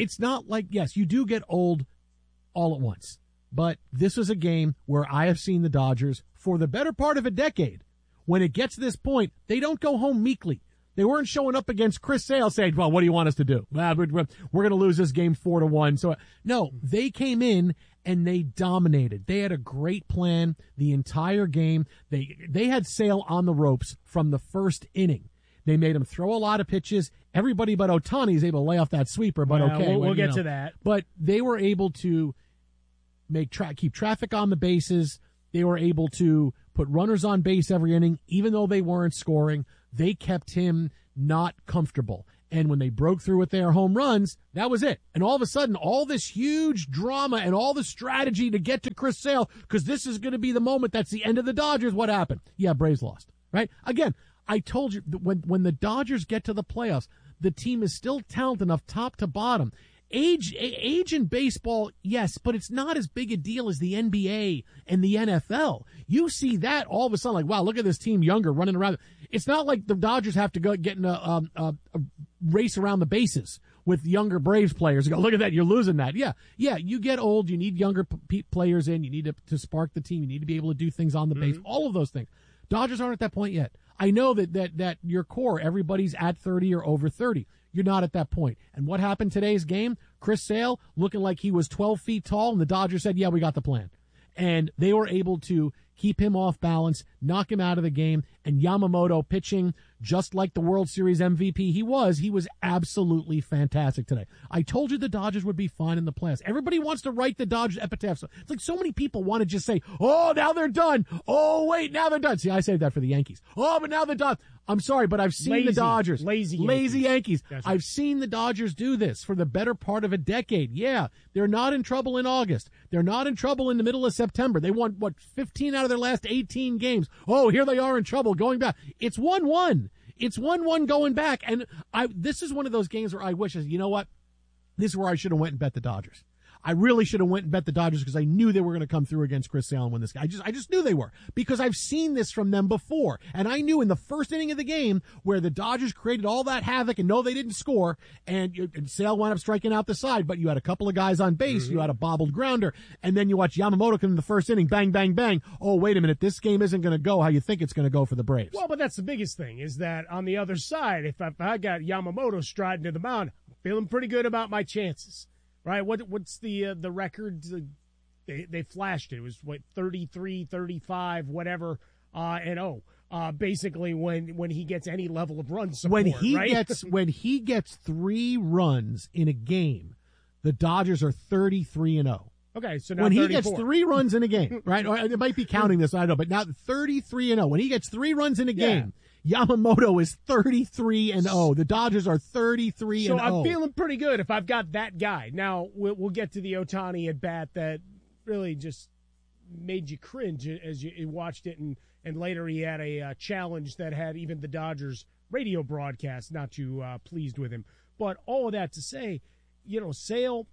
it's not like, yes, you do get old all at once. But this is a game where I have seen the Dodgers for the better part of a decade. When it gets to this point, they don't go home meekly. They weren't showing up against Chris Sale saying, well, what do you want us to do? Well, we're, we're going to lose this game four to one. So, no, they came in and they dominated. They had a great plan the entire game. They, they had Sale on the ropes from the first inning. They made him throw a lot of pitches. Everybody but Ohtani is able to lay off that sweeper, but well, okay. We'll, when, we'll get know, to that. But they were able to make tra- keep traffic on the bases. They were able to put runners on base every inning, even though they weren't scoring. They kept him not comfortable. And when they broke through with their home runs, that was it. And all of a sudden, all this huge drama and all the strategy to get to Chris Sale, because this is going to be the moment that's the end of the Dodgers, what happened? Yeah, Braves lost, right? Again, I told you, when, when the Dodgers get to the playoffs, the team is still talented enough top to bottom. Age, age in baseball, yes, but it's not as big a deal as the N B A and the N F L. You see that all of a sudden, like, wow, look at this team younger running around. It's not like the Dodgers have to go get in a, um, a, a race around the bases with younger Braves players. You go, look at that, you're losing that. Yeah, yeah, you get old, you need younger p- players in, you need to, to spark the team, you need to be able to do things on the mm-hmm. base, all of those things. Dodgers aren't at that point yet. I know that, that, that your core, everybody's at thirty or over thirty. You're not at that point. And what happened today's game? Chris Sale looking like he was twelve feet tall, and the Dodgers said, yeah, we got the plan. And they were able to keep him off balance, knock him out of the game, and Yamamoto pitching just like the World Series M V P he was. He was absolutely fantastic today. I told you the Dodgers would be fine in the playoffs. Everybody wants to write the Dodgers epitaph. It's like so many people want to just say, oh, now they're done. Oh, wait, now they're done. See, I saved that for the Yankees. Oh, but now they're done. I'm sorry, but I've seen lazy, the Dodgers. Lazy Yankees. Lazy Yankees. Right. I've seen the Dodgers do this for the better part of a decade. Yeah, they're not in trouble in August. They're not in trouble in the middle of September. They won, what, fifteen out of their last eighteen games. Oh, here they are in trouble going back. It's one one. It's one one going back. And I this is one of those games where I wish, you know what? This is where I should have went and bet the Dodgers. I really should have went and bet the Dodgers because I knew they were going to come through against Chris Sale and win this game. I just, I just knew they were because I've seen this from them before. And I knew in the first inning of the game where the Dodgers created all that havoc and no, they didn't score and, and Sale wound up striking out the side, but you had a couple of guys on base. Mm-hmm. You had a bobbled grounder and then you watch Yamamoto come in the first inning, bang, bang, bang. Oh, wait a minute. This game isn't going to go how you think it's going to go for the Braves. Well, but that's the biggest thing is that on the other side, if I, if I got Yamamoto striding to the mound, I'm feeling pretty good about my chances. Right, what what's the uh, the record? Uh, they they flashed it. It was what thirty-three, thirty-five, whatever, uh, and oh, uh, basically when when he gets any level of run support. When he right? gets when he gets three runs in a game, the Dodgers are thirty-three and oh. Okay, so now when thirty-four. He gets three runs in a game, right? Or it might be counting this, I don't know, but now thirty-three and oh. When he gets three runs in a game. Yeah. Yamamoto is thirty-three and oh. The Dodgers are thirty-three and oh. So I'm feeling pretty good if I've got that guy. Now, we'll, we'll get to the Ohtani at bat that really just made you cringe as you, you watched it. And, and later he had a uh, challenge that had even the Dodgers radio broadcast not too uh, pleased with him. But all of that to say, you know, Sale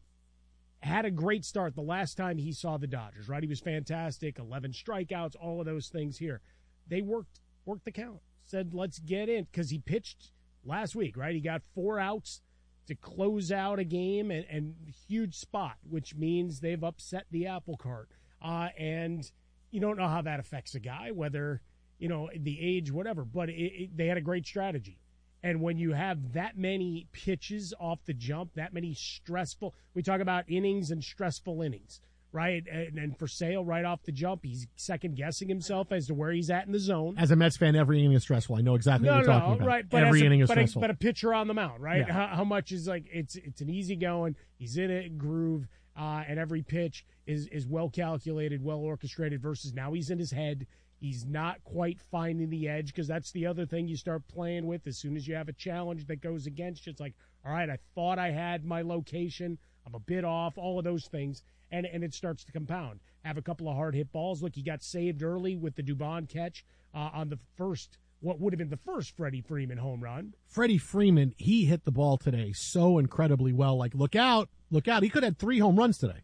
had a great start the last time he saw the Dodgers, right? He was fantastic, eleven strikeouts, all of those things here. They worked worked the count. Said, let's get in, because he pitched last week, right? He got four outs to close out a game and, and huge spot, which means they've upset the apple cart. Uh, and you don't know how that affects a guy, whether, you know, the age, whatever, but it, it, they had a great strategy. And when you have that many pitches off the jump, that many stressful, we talk about innings and stressful innings. Right, and, and for Sale, right off the jump, he's second-guessing himself as to where he's at in the zone. As a Mets fan, every inning is stressful. I know exactly no, what you're no, talking about. Right, but every a, inning is but stressful. A, but a pitcher on the mound, right? Yeah. How, how much is like, it's it's an easy going, he's in a groove, uh, and every pitch is, is well-calculated, well-orchestrated versus now he's in his head. He's not quite finding the edge because that's the other thing you start playing with. As soon as you have a challenge that goes against you, it's like, all right, I thought I had my location. I'm a bit off, all of those things. And and it starts to compound. Have a couple of hard hit balls. Look, he got saved early with the Dubon catch uh, on the first, what would have been the first Freddie Freeman home run. Freddie Freeman, he hit the ball today so incredibly well. Like, look out, look out. He could have had three home runs today.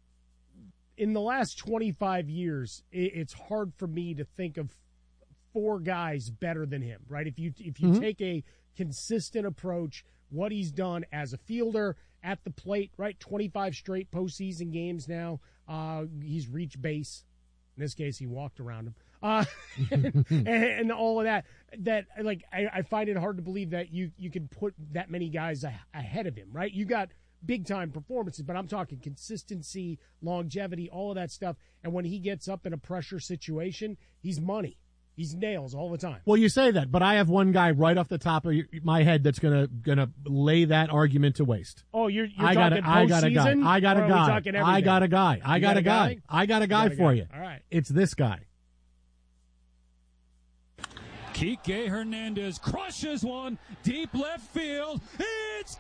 In the last twenty-five years, it, it's hard for me to think of four guys better than him, right? If you if you mm-hmm. take a consistent approach, what he's done as a fielder, at the plate, right? twenty-five straight postseason games now. Uh, he's reached base. In this case, he walked around him. Uh, and, and all of that, that like, I, I find it hard to believe that you, you can put that many guys a, ahead of him, right? You got big-time performances, but I'm talking consistency, longevity, all of that stuff. And when he gets up in a pressure situation, he's money. He's nails all the time. Well, you say that, but I have one guy right off the top of my head that's gonna gonna lay that argument to waste. Oh, you're, you're I got talking a, I got a guy. I got a guy. I got a guy. I got a guy. I got a guy for you. All right. It's this guy. Kike Hernandez crushes one deep left field. It's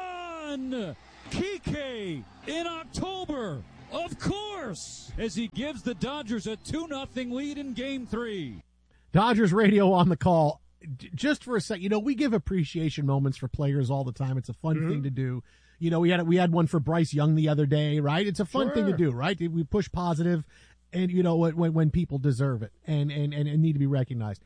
gone. Kike in October, of course, as he gives the Dodgers a two nothing lead in Game Three. Dodgers radio on the call. Just for a sec, you know, we give appreciation moments for players all the time. It's a fun mm-hmm. thing to do. You know, we had we had one for Bryce Young the other day, right? It's a fun sure. thing to do, right? We push positive, and you know when when people deserve it and and and, and need to be recognized.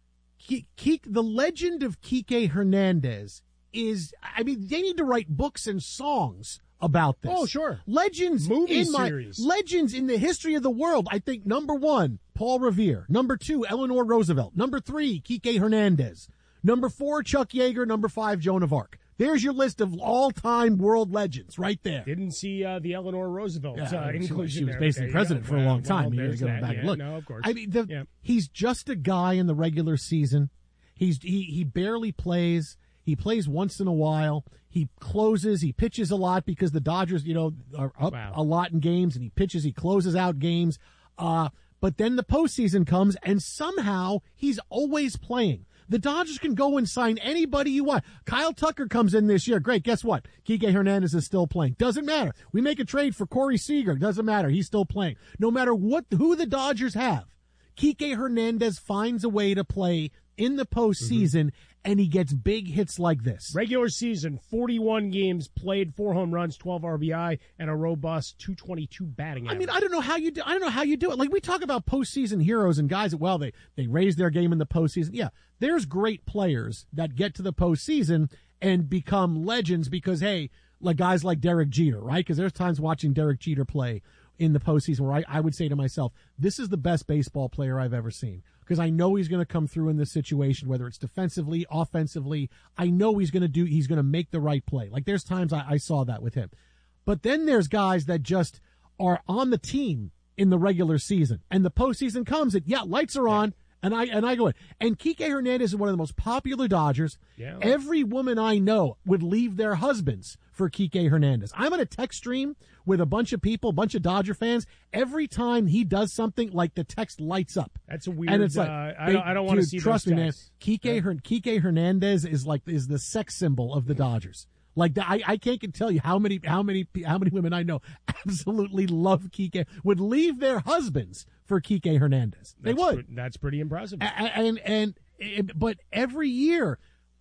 Kike, the legend of Kike Hernandez is, I mean, they need to write books and songs about this. Oh, sure. Legends Movie in my, series. legends in the history of the world. I think number one, Paul Revere. Number two, Eleanor Roosevelt. Number three, Kike Hernandez. Number four, Chuck Yeager. Number five, Joan of Arc. There's your list of all-time world legends right there. Didn't see uh, the Eleanor Roosevelt yeah, uh, she, inclusion she was there. basically president for a long time. Well, you got to go back yeah, and look. No, of course. I mean, the, yeah. he's just a guy in the regular season. He's he he barely plays. He plays once in a while. He closes. He pitches a lot because the Dodgers, you know, are up wow. a lot in games, and he pitches. He closes out games. Uh, but then the postseason comes, and somehow he's always playing. The Dodgers can go and sign anybody you want. Kyle Tucker comes in this year. Great. Guess what? Kike Hernandez is still playing. Doesn't matter. We make a trade for Corey Seager. Doesn't matter. He's still playing. No matter what, who the Dodgers have, Kike Hernandez finds a way to play in the postseason, mm-hmm. and he gets big hits like this. Regular season, forty-one games played, four home runs, twelve R B I, and a robust two twenty-two batting average. I mean, I don't know how you do. I don't know how you do it. Like we talk about postseason heroes and guys that well they they raise their game in the postseason. Yeah, there's great players that get to the postseason and become legends because hey, like guys like Derek Jeter, right? Because there's times watching Derek Jeter play in the postseason where I, I would say to myself, this is the best baseball player I've ever seen. Because I know he's going to come through in this situation, whether it's defensively, offensively. I know he's going to do, he's going to make the right play. Like there's times I, I saw that with him. But then there's guys that just are on the team in the regular season. And the postseason comes and yeah, lights are on. And I, and I go in. And Kike Hernandez is one of the most popular Dodgers. Yeah. Every woman I know would leave their husbands for Kike Hernandez. I'm on a text stream with a bunch of people, a bunch of Dodger fans. Every time he does something, like the text lights up. That's a weird, and it's like, uh, I don't, I don't want to see trust those me, man. Kike, yeah. Her, Kike Hernandez is like, is the sex symbol of the Dodgers. Like the, I, I can't tell you how many, how many, how many women I know absolutely love Kike, would leave their husbands for Kike Hernandez. They that's would. Pre- that's pretty impressive. And, and, and, but every year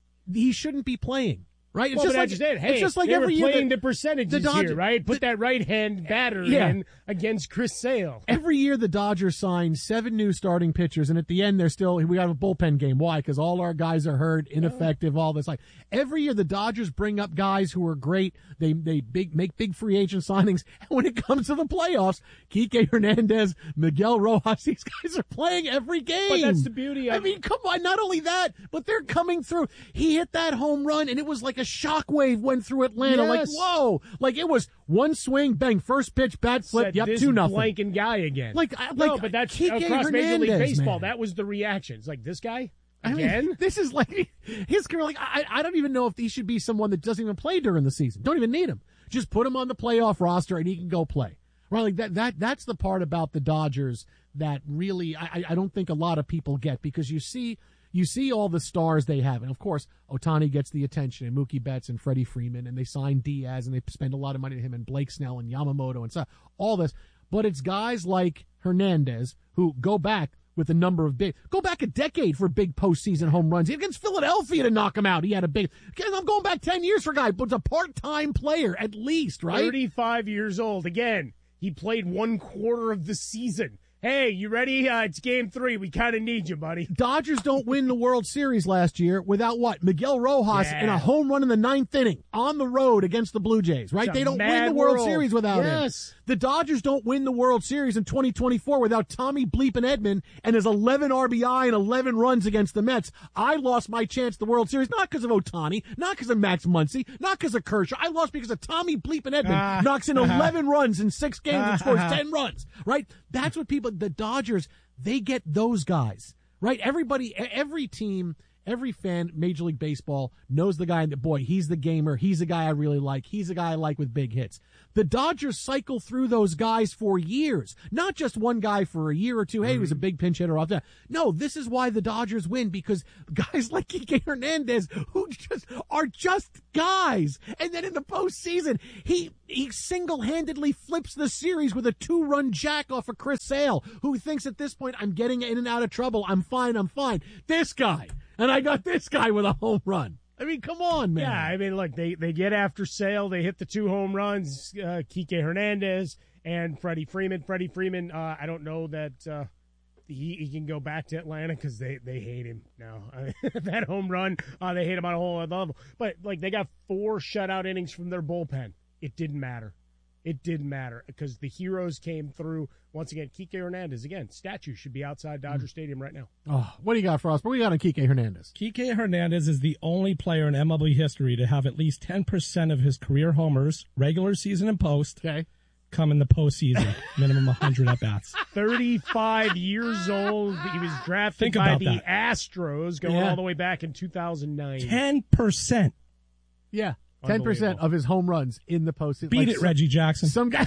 he shouldn't be playing. Right? It's well, just but like, I just did. Hey, it's just like they every were year playing the, the percentages the Dodger, here, right? Put the, that right-hand batter yeah. in against Chris Sale. Every year the Dodgers sign seven new starting pitchers, and at the end they're still, we got a bullpen game. Why? Because all our guys are hurt, ineffective, all this. Like every year the Dodgers bring up guys who are great. They they big make big free agent signings. And when it comes to the playoffs, Kike Hernandez, Miguel Rojas, these guys are playing every game. But that's the beauty of I mean, come on, not only that, but they're coming through. He hit that home run, and it was like a shockwave went through Atlanta. Yes. Like, whoa. Like, it was one swing, bang, first pitch, bat flip, Said yep, this two nothing. blanking guy again. Like, like no, but that's Kike across Hernandez, Major League Baseball. man. That was the reaction. It's like, this guy? I Again? mean, this is like his career. Like, I, I don't even know if he should be someone that doesn't even play during the season. Don't even need him. Just put him on the playoff roster and he can go play. Right? Like that, that, that's the part about the Dodgers that really, I, I don't think a lot of people get, because you see, you see all the stars they have. And of course, Ohtani gets the attention, and Mookie Betts and Freddie Freeman, and they sign Diaz, and they spend a lot of money to him, and Blake Snell and Yamamoto and stuff, all this. But it's guys like Hernandez who go back with a number of big, go back a decade for big postseason home runs. Against Philadelphia to knock him out, he had a big, I'm going back ten years for a guy, but it's a part-time player at least, right? thirty-five years old. Again, he played one quarter of the season. hey, you ready? Uh, it's game three. We kind of need you, buddy. Dodgers don't win the World Series last year without what? Miguel Rojas Yeah. in a home run in the ninth inning on the road against the Blue Jays, right? It's a They don't win mad the World world. Series without Yes. him. The Dodgers don't win the World Series in twenty twenty-four without Tommy Bleepin Edman and his eleven R B I and eleven runs against the Mets. I lost my chance at the World Series not because of Ohtani, not because of Max Muncy, not because of Kershaw. I lost because of Tommy Bleepin Edman Ah. knocks in eleven runs in six games and scores Ah. ten runs, right? That's what people, the Dodgers, they get those guys, right? Everybody, every team, every fan, Major League Baseball knows the guy that, boy, he's the gamer. He's the guy I really like. He's the guy I like with big hits. The Dodgers cycle through those guys for years, not just one guy for a year or two. Hey, he was a big pinch hitter off that. No, this is why the Dodgers win, because guys like Kike Hernandez, who just are just guys. And then in the postseason, he, he single-handedly flips the series with a two-run jack off of Chris Sale, who thinks at this point, I'm getting in and out of trouble. I'm fine. I'm fine. This guy. And I got this guy with a home run. I mean, come on, man. Yeah, I mean, look, they, they get after Sale. They hit the two home runs, uh, Kike Hernandez and Freddie Freeman. Freddie Freeman, uh, I don't know that uh, he, he can go back to Atlanta because they, they hate him now. I mean, that home run, uh, they hate him on a whole other level. But, like, they got four shutout innings from their bullpen. It didn't matter. It didn't matter because the heroes came through. Once again, Kike Hernandez, again, statue should be outside Dodger mm. Stadium right now. Oh, what do you got for us? What do you got on Kike Hernandez? Kike Hernandez is the only player in M L B history to have at least ten percent of his career homers, regular season and post, okay. come in the postseason. Minimum one hundred at-bats. thirty-five years old. He was drafted Think by about the that. Astros going Yeah. all the way back in two thousand nine. ten percent. Yeah. Ten percent of his home runs in the postseason. Beat like it, some, Reggie Jackson. Some guy.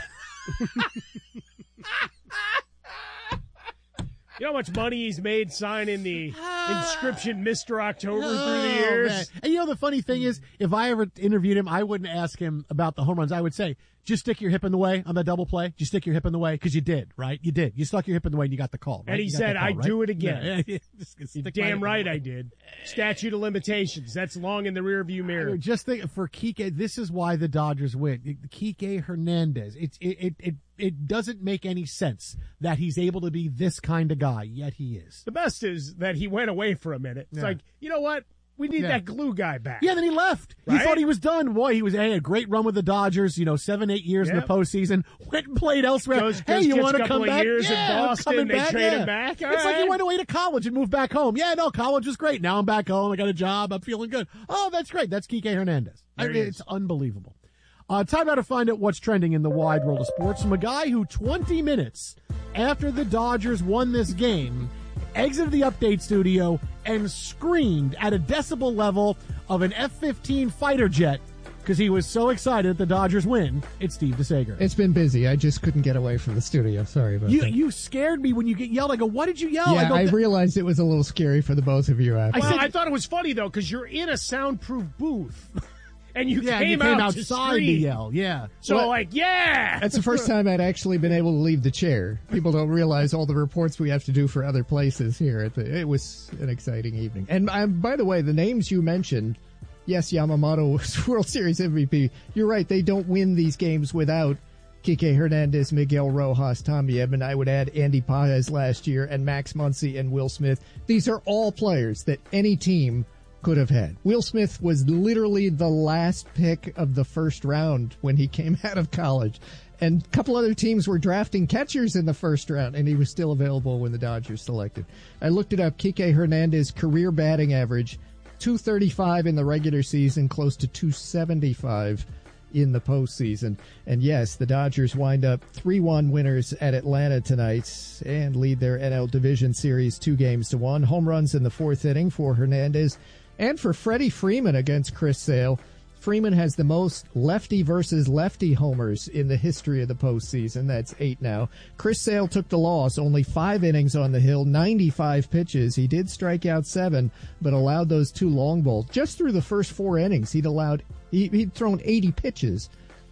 You know how much money he's made signing the inscription Mister October through the Oh, years? man. And you know the funny thing is, if I ever interviewed him, I wouldn't ask him about the home runs. I would say, just stick your hip in the way on that double play. Just stick your hip in the way because you did, right? You did. You stuck your hip in the way and you got the call. Right? And he You got said, that call, I right? do it again. Yeah, yeah, just You're stick my damn hip in the right way. I did. Statute of limitations. That's long in the rearview mirror. Just think for Kike, this is why the Dodgers win. Kike Hernandez. It's it, it it it doesn't make any sense that he's able to be this kind of guy, yet he is. The best is that he went away for a minute. It's Yeah. like, you know what? We need Yeah. that glue guy back. Yeah, then he left. Right? He thought he was done. Boy, he was hey, a great run with the Dodgers, you know, seven, eight years in Yep. the postseason. Went and played elsewhere. Goes- hey, goes- you gets want a to couple come of back? years in yeah, I'm Boston, coming they back. trade him yeah. back. All It's like right. he went away to college and moved back home. Yeah, no, college was great. Now I'm back home. I got a job. I'm feeling good. Oh, that's great. That's Kike Hernandez. I There mean, he it's unbelievable. Uh, time now to find out what's trending in the wide world of sports from a guy who twenty minutes after the Dodgers won this game exited the update studio and screamed at a decibel level of an F fifteen fighter jet because he was so excited that the Dodgers win. It's Steve DeSager. It's been busy. I just couldn't get away from the studio. Sorry about You that. you scared me when you get yelled. I go, what did you yell? I yeah, go, I "Th- realized it was a little scary for the both of you. After. Well, I thought it was funny, though, because you're in a soundproof booth. And you yeah, came, you came out to outside to, scream. yell. Yeah. So, Well, like, yeah! That's the first time I'd actually been able to leave the chair. People don't realize all the reports we have to do for other places here. At the, it was an exciting evening. And um, by the way, the names you mentioned, yes, Yamamoto was World Series M V P. You're right. They don't win these games without Kike Hernandez, Miguel Rojas, Tommy Edman. I would add Andy Paez last year and Max Muncy and Will Smith. These are all players that any team could have had. Will Smith was literally the last pick of the first round when he came out of college. And a couple other teams were drafting catchers in the first round, and he was still available when the Dodgers selected. I looked it up. Kike Hernandez career batting average, two thirty-five in the regular season, close to two seventy-five in the postseason. And yes, the Dodgers wind up three one winners at Atlanta tonight and lead their N L Division Series two games to one. Home runs in the fourth inning for Hernandez and for Freddie Freeman against Chris Sale. Freeman has the most lefty versus lefty homers in the history of the postseason. That's eight now. Chris Sale took the loss, only five innings on the hill, ninety-five pitches. He did strike out seven, but allowed those two long balls. Just through the first four innings, he'd allowed, he, he'd thrown eighty pitches.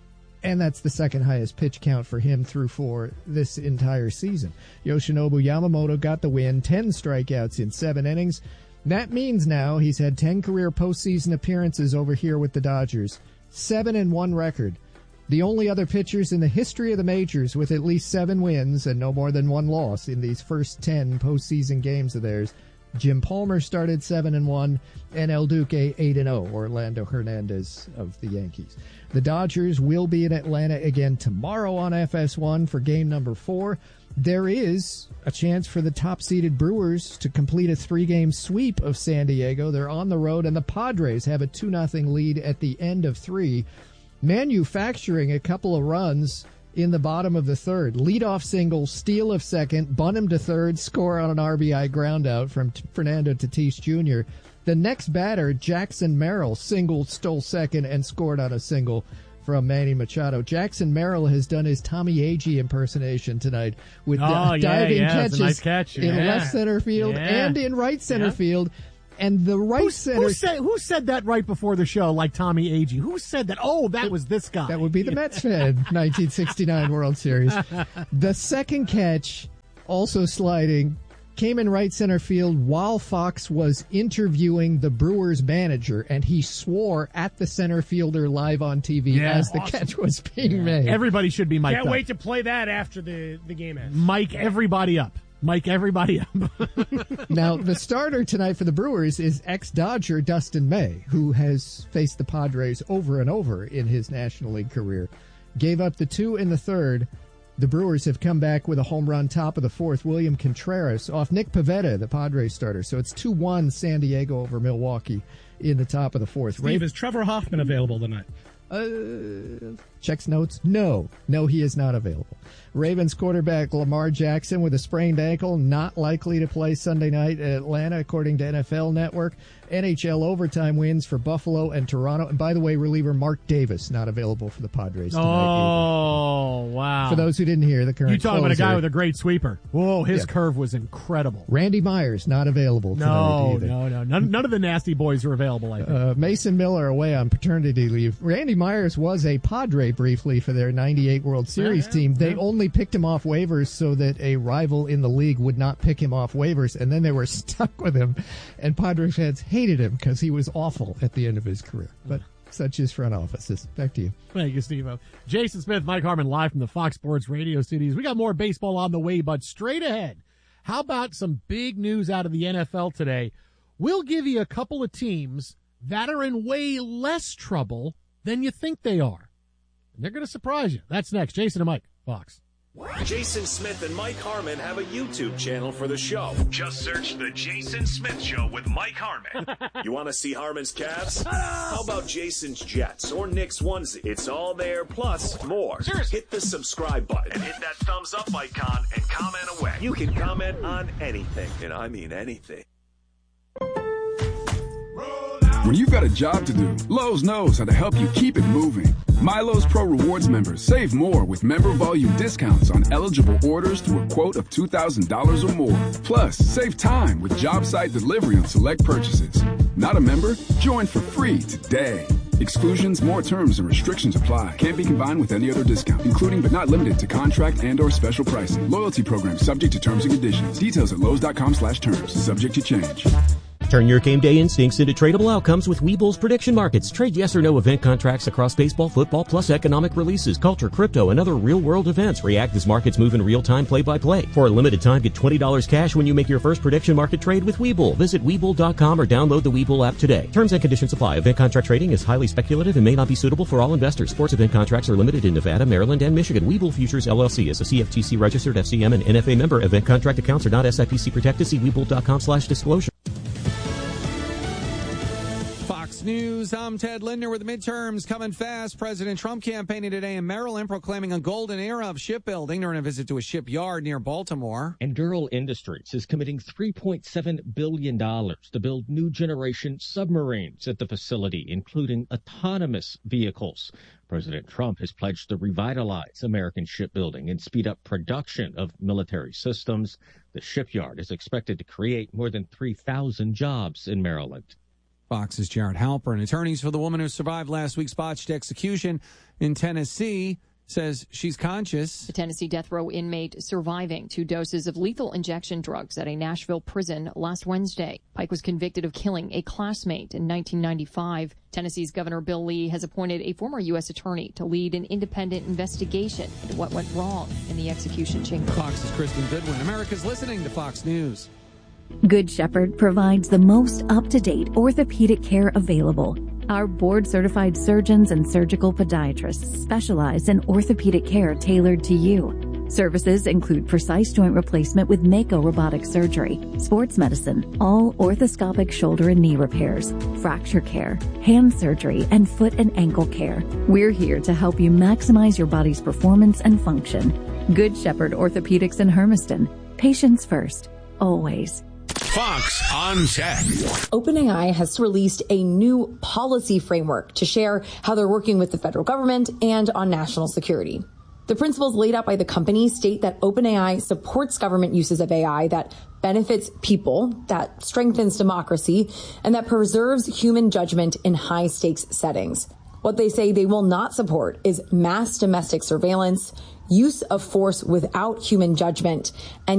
And that's the second highest pitch count for him through four this entire season. Yoshinobu Yamamoto got the win, ten strikeouts in seven innings. That means now he's had ten career postseason appearances over here with the Dodgers, seven and one record. The only other pitchers in the history of the majors with at least seven wins and no more than one loss in these first ten postseason games of theirs. Jim Palmer started seven and one, and El Duque eight and oh. Orlando Hernandez of the Yankees. The Dodgers will be in Atlanta again tomorrow on F S one for game number four. There is a chance for the top-seeded Brewers to complete a three-game sweep of San Diego. They're on the road, and the Padres have a two nothing lead at the end of three, manufacturing a couple of runs in the bottom of the third. Leadoff single, steal of second, bunt him to third, score on an R B I groundout from T- Fernando Tatis Junior The next batter, Jackson Merrill, singled, stole second, and scored on a single from Manny Machado. Jackson Merrill has done his Tommy Agee impersonation tonight with oh, di- yeah, diving yeah, catches nice catch. in yeah. left center field yeah. and in right center yeah. field. And the right who, center... Who said, who said that right before the show, like Tommy Agee? Who said that? Oh, that was this guy. That would be the Mets fan, nineteen sixty-nine World Series. The second catch, also sliding, came in right center field while Fox was interviewing the Brewers manager, and he swore at the center fielder live on T V yeah, as the awesome. catch was being yeah. made. Everybody should be mic'd Can't up. wait to play that after the, the game ends. Mic everybody up. Mic everybody up. Now, the starter tonight for the Brewers is ex-Dodger Dustin May, who has faced the Padres over and over in his National League career. Gave up the two in the third. The Brewers have come back with a home run top of the fourth. William Contreras off Nick Pivetta, the Padres starter. So it's two one San Diego over Milwaukee in the top of the fourth. Steve, Raven- is Trevor Hoffman available tonight? Uh, checks notes. No, no, he is not available. Ravens quarterback Lamar Jackson with a sprained ankle, not likely to play Sunday night at Atlanta, according to N F L Network. N H L overtime wins for Buffalo and Toronto. And by the way, reliever Mark Davis not available for the Padres tonight. Oh, either. wow. For those who didn't hear, the current You talking closer, about a guy with a great sweeper. Whoa, his yeah. curve was incredible. Randy Myers not available tonight No, either. no, no. None, none of the nasty boys are available, I think. Uh, Mason Miller away on paternity leave. Randy Myers was a Padre briefly for their ninety-eight World Series yeah, yeah, team. They yeah. only picked him off waivers so that a rival in the league would not pick him off waivers, and then they were stuck with him, and Padre fans hated him because he was awful at the end of his career. But such is front offices. Back to you. Thank you, Steve-O. Jason Smith, Mike Harmon, live from the Fox Sports Radio studios. We got more baseball on the way, but straight ahead, how about some big news out of the N F L today? We'll give you a couple of teams that are in way less trouble than you think they are. And they're going to surprise you. That's next. Jason and Mike, Fox. Jason Smith and Mike Harmon have a YouTube channel for the show. Just search The Jason Smith Show with Mike Harmon. You want to see Harmon's Cavs? How about Jason's Jets or Nick's onesie? It's all there, plus more. Hit the subscribe button and hit that thumbs up icon and comment away. You can comment on anything, and I mean anything. When you've got a job to do, Lowe's knows how to help you keep it moving. MyLowe's Pro Rewards members save more with member volume discounts on eligible orders through a quote of two thousand dollars or more. Plus, save time with job site delivery on select purchases. Not a member? Join for free today. Exclusions, more terms, and restrictions apply. Can't be combined with any other discount, including but not limited to contract and or special pricing. Loyalty program subject to terms and conditions. Details at Lowe's.com slash terms. Subject to change. Turn your game day instincts into tradable outcomes with Webull's prediction markets. Trade yes or no event contracts across baseball, football, plus economic releases, culture, crypto, and other real-world events. React as markets move in real time, play-by-play. For a limited time, get twenty dollars cash when you make your first prediction market trade with Webull. Visit Webull dot com or download the Webull app today. Terms and conditions apply. Event contract trading is highly speculative and may not be suitable for all investors. Sports event contracts are limited in Nevada, Maryland, and Michigan. Webull Futures, L L C is a C F T C registered F C M and N F A member. Event contract accounts are not S I P C protected. See Webull dot com slash disclosure. Fox News, I'm Ted Lindner with the midterms coming fast. President Trump campaigning today in Maryland, proclaiming a golden era of shipbuilding during a visit to a shipyard near Baltimore. And Durrell Industries is committing three point seven billion dollars to build new generation submarines at the facility, including autonomous vehicles. President Trump has pledged to revitalize American shipbuilding and speed up production of military systems. The shipyard is expected to create more than three thousand jobs in Maryland. Fox's Jared Halpern. Attorneys for the woman who survived last week's botched execution in Tennessee says she's conscious. The Tennessee death row inmate surviving two doses of lethal injection drugs at a Nashville prison last Wednesday. Pike was convicted of killing a classmate in nineteen ninety-five. Tennessee's Governor Bill Lee has appointed a former U S attorney to lead an independent investigation into what went wrong in the execution chamber. Fox's Kristen Goodwin. America's listening to Fox News. Good Shepherd provides the most up-to-date orthopedic care available. Our board-certified surgeons and surgical podiatrists specialize in orthopedic care tailored to you. Services include precise joint replacement with Mako robotic surgery, sports medicine, all orthoscopic shoulder and knee repairs, fracture care, hand surgery, and foot and ankle care. We're here to help you maximize your body's performance and function. Good Shepherd Orthopedics in Hermiston. Patients first. Always. Fox on Tech. OpenAI has released a new policy framework to share how they're working with the federal government and on national security. The principles laid out by the company state that OpenAI supports government uses of A I that benefits people, that strengthens democracy, and that preserves human judgment in high-stakes settings. What they say they will not support is mass domestic surveillance, use of force without human judgment, and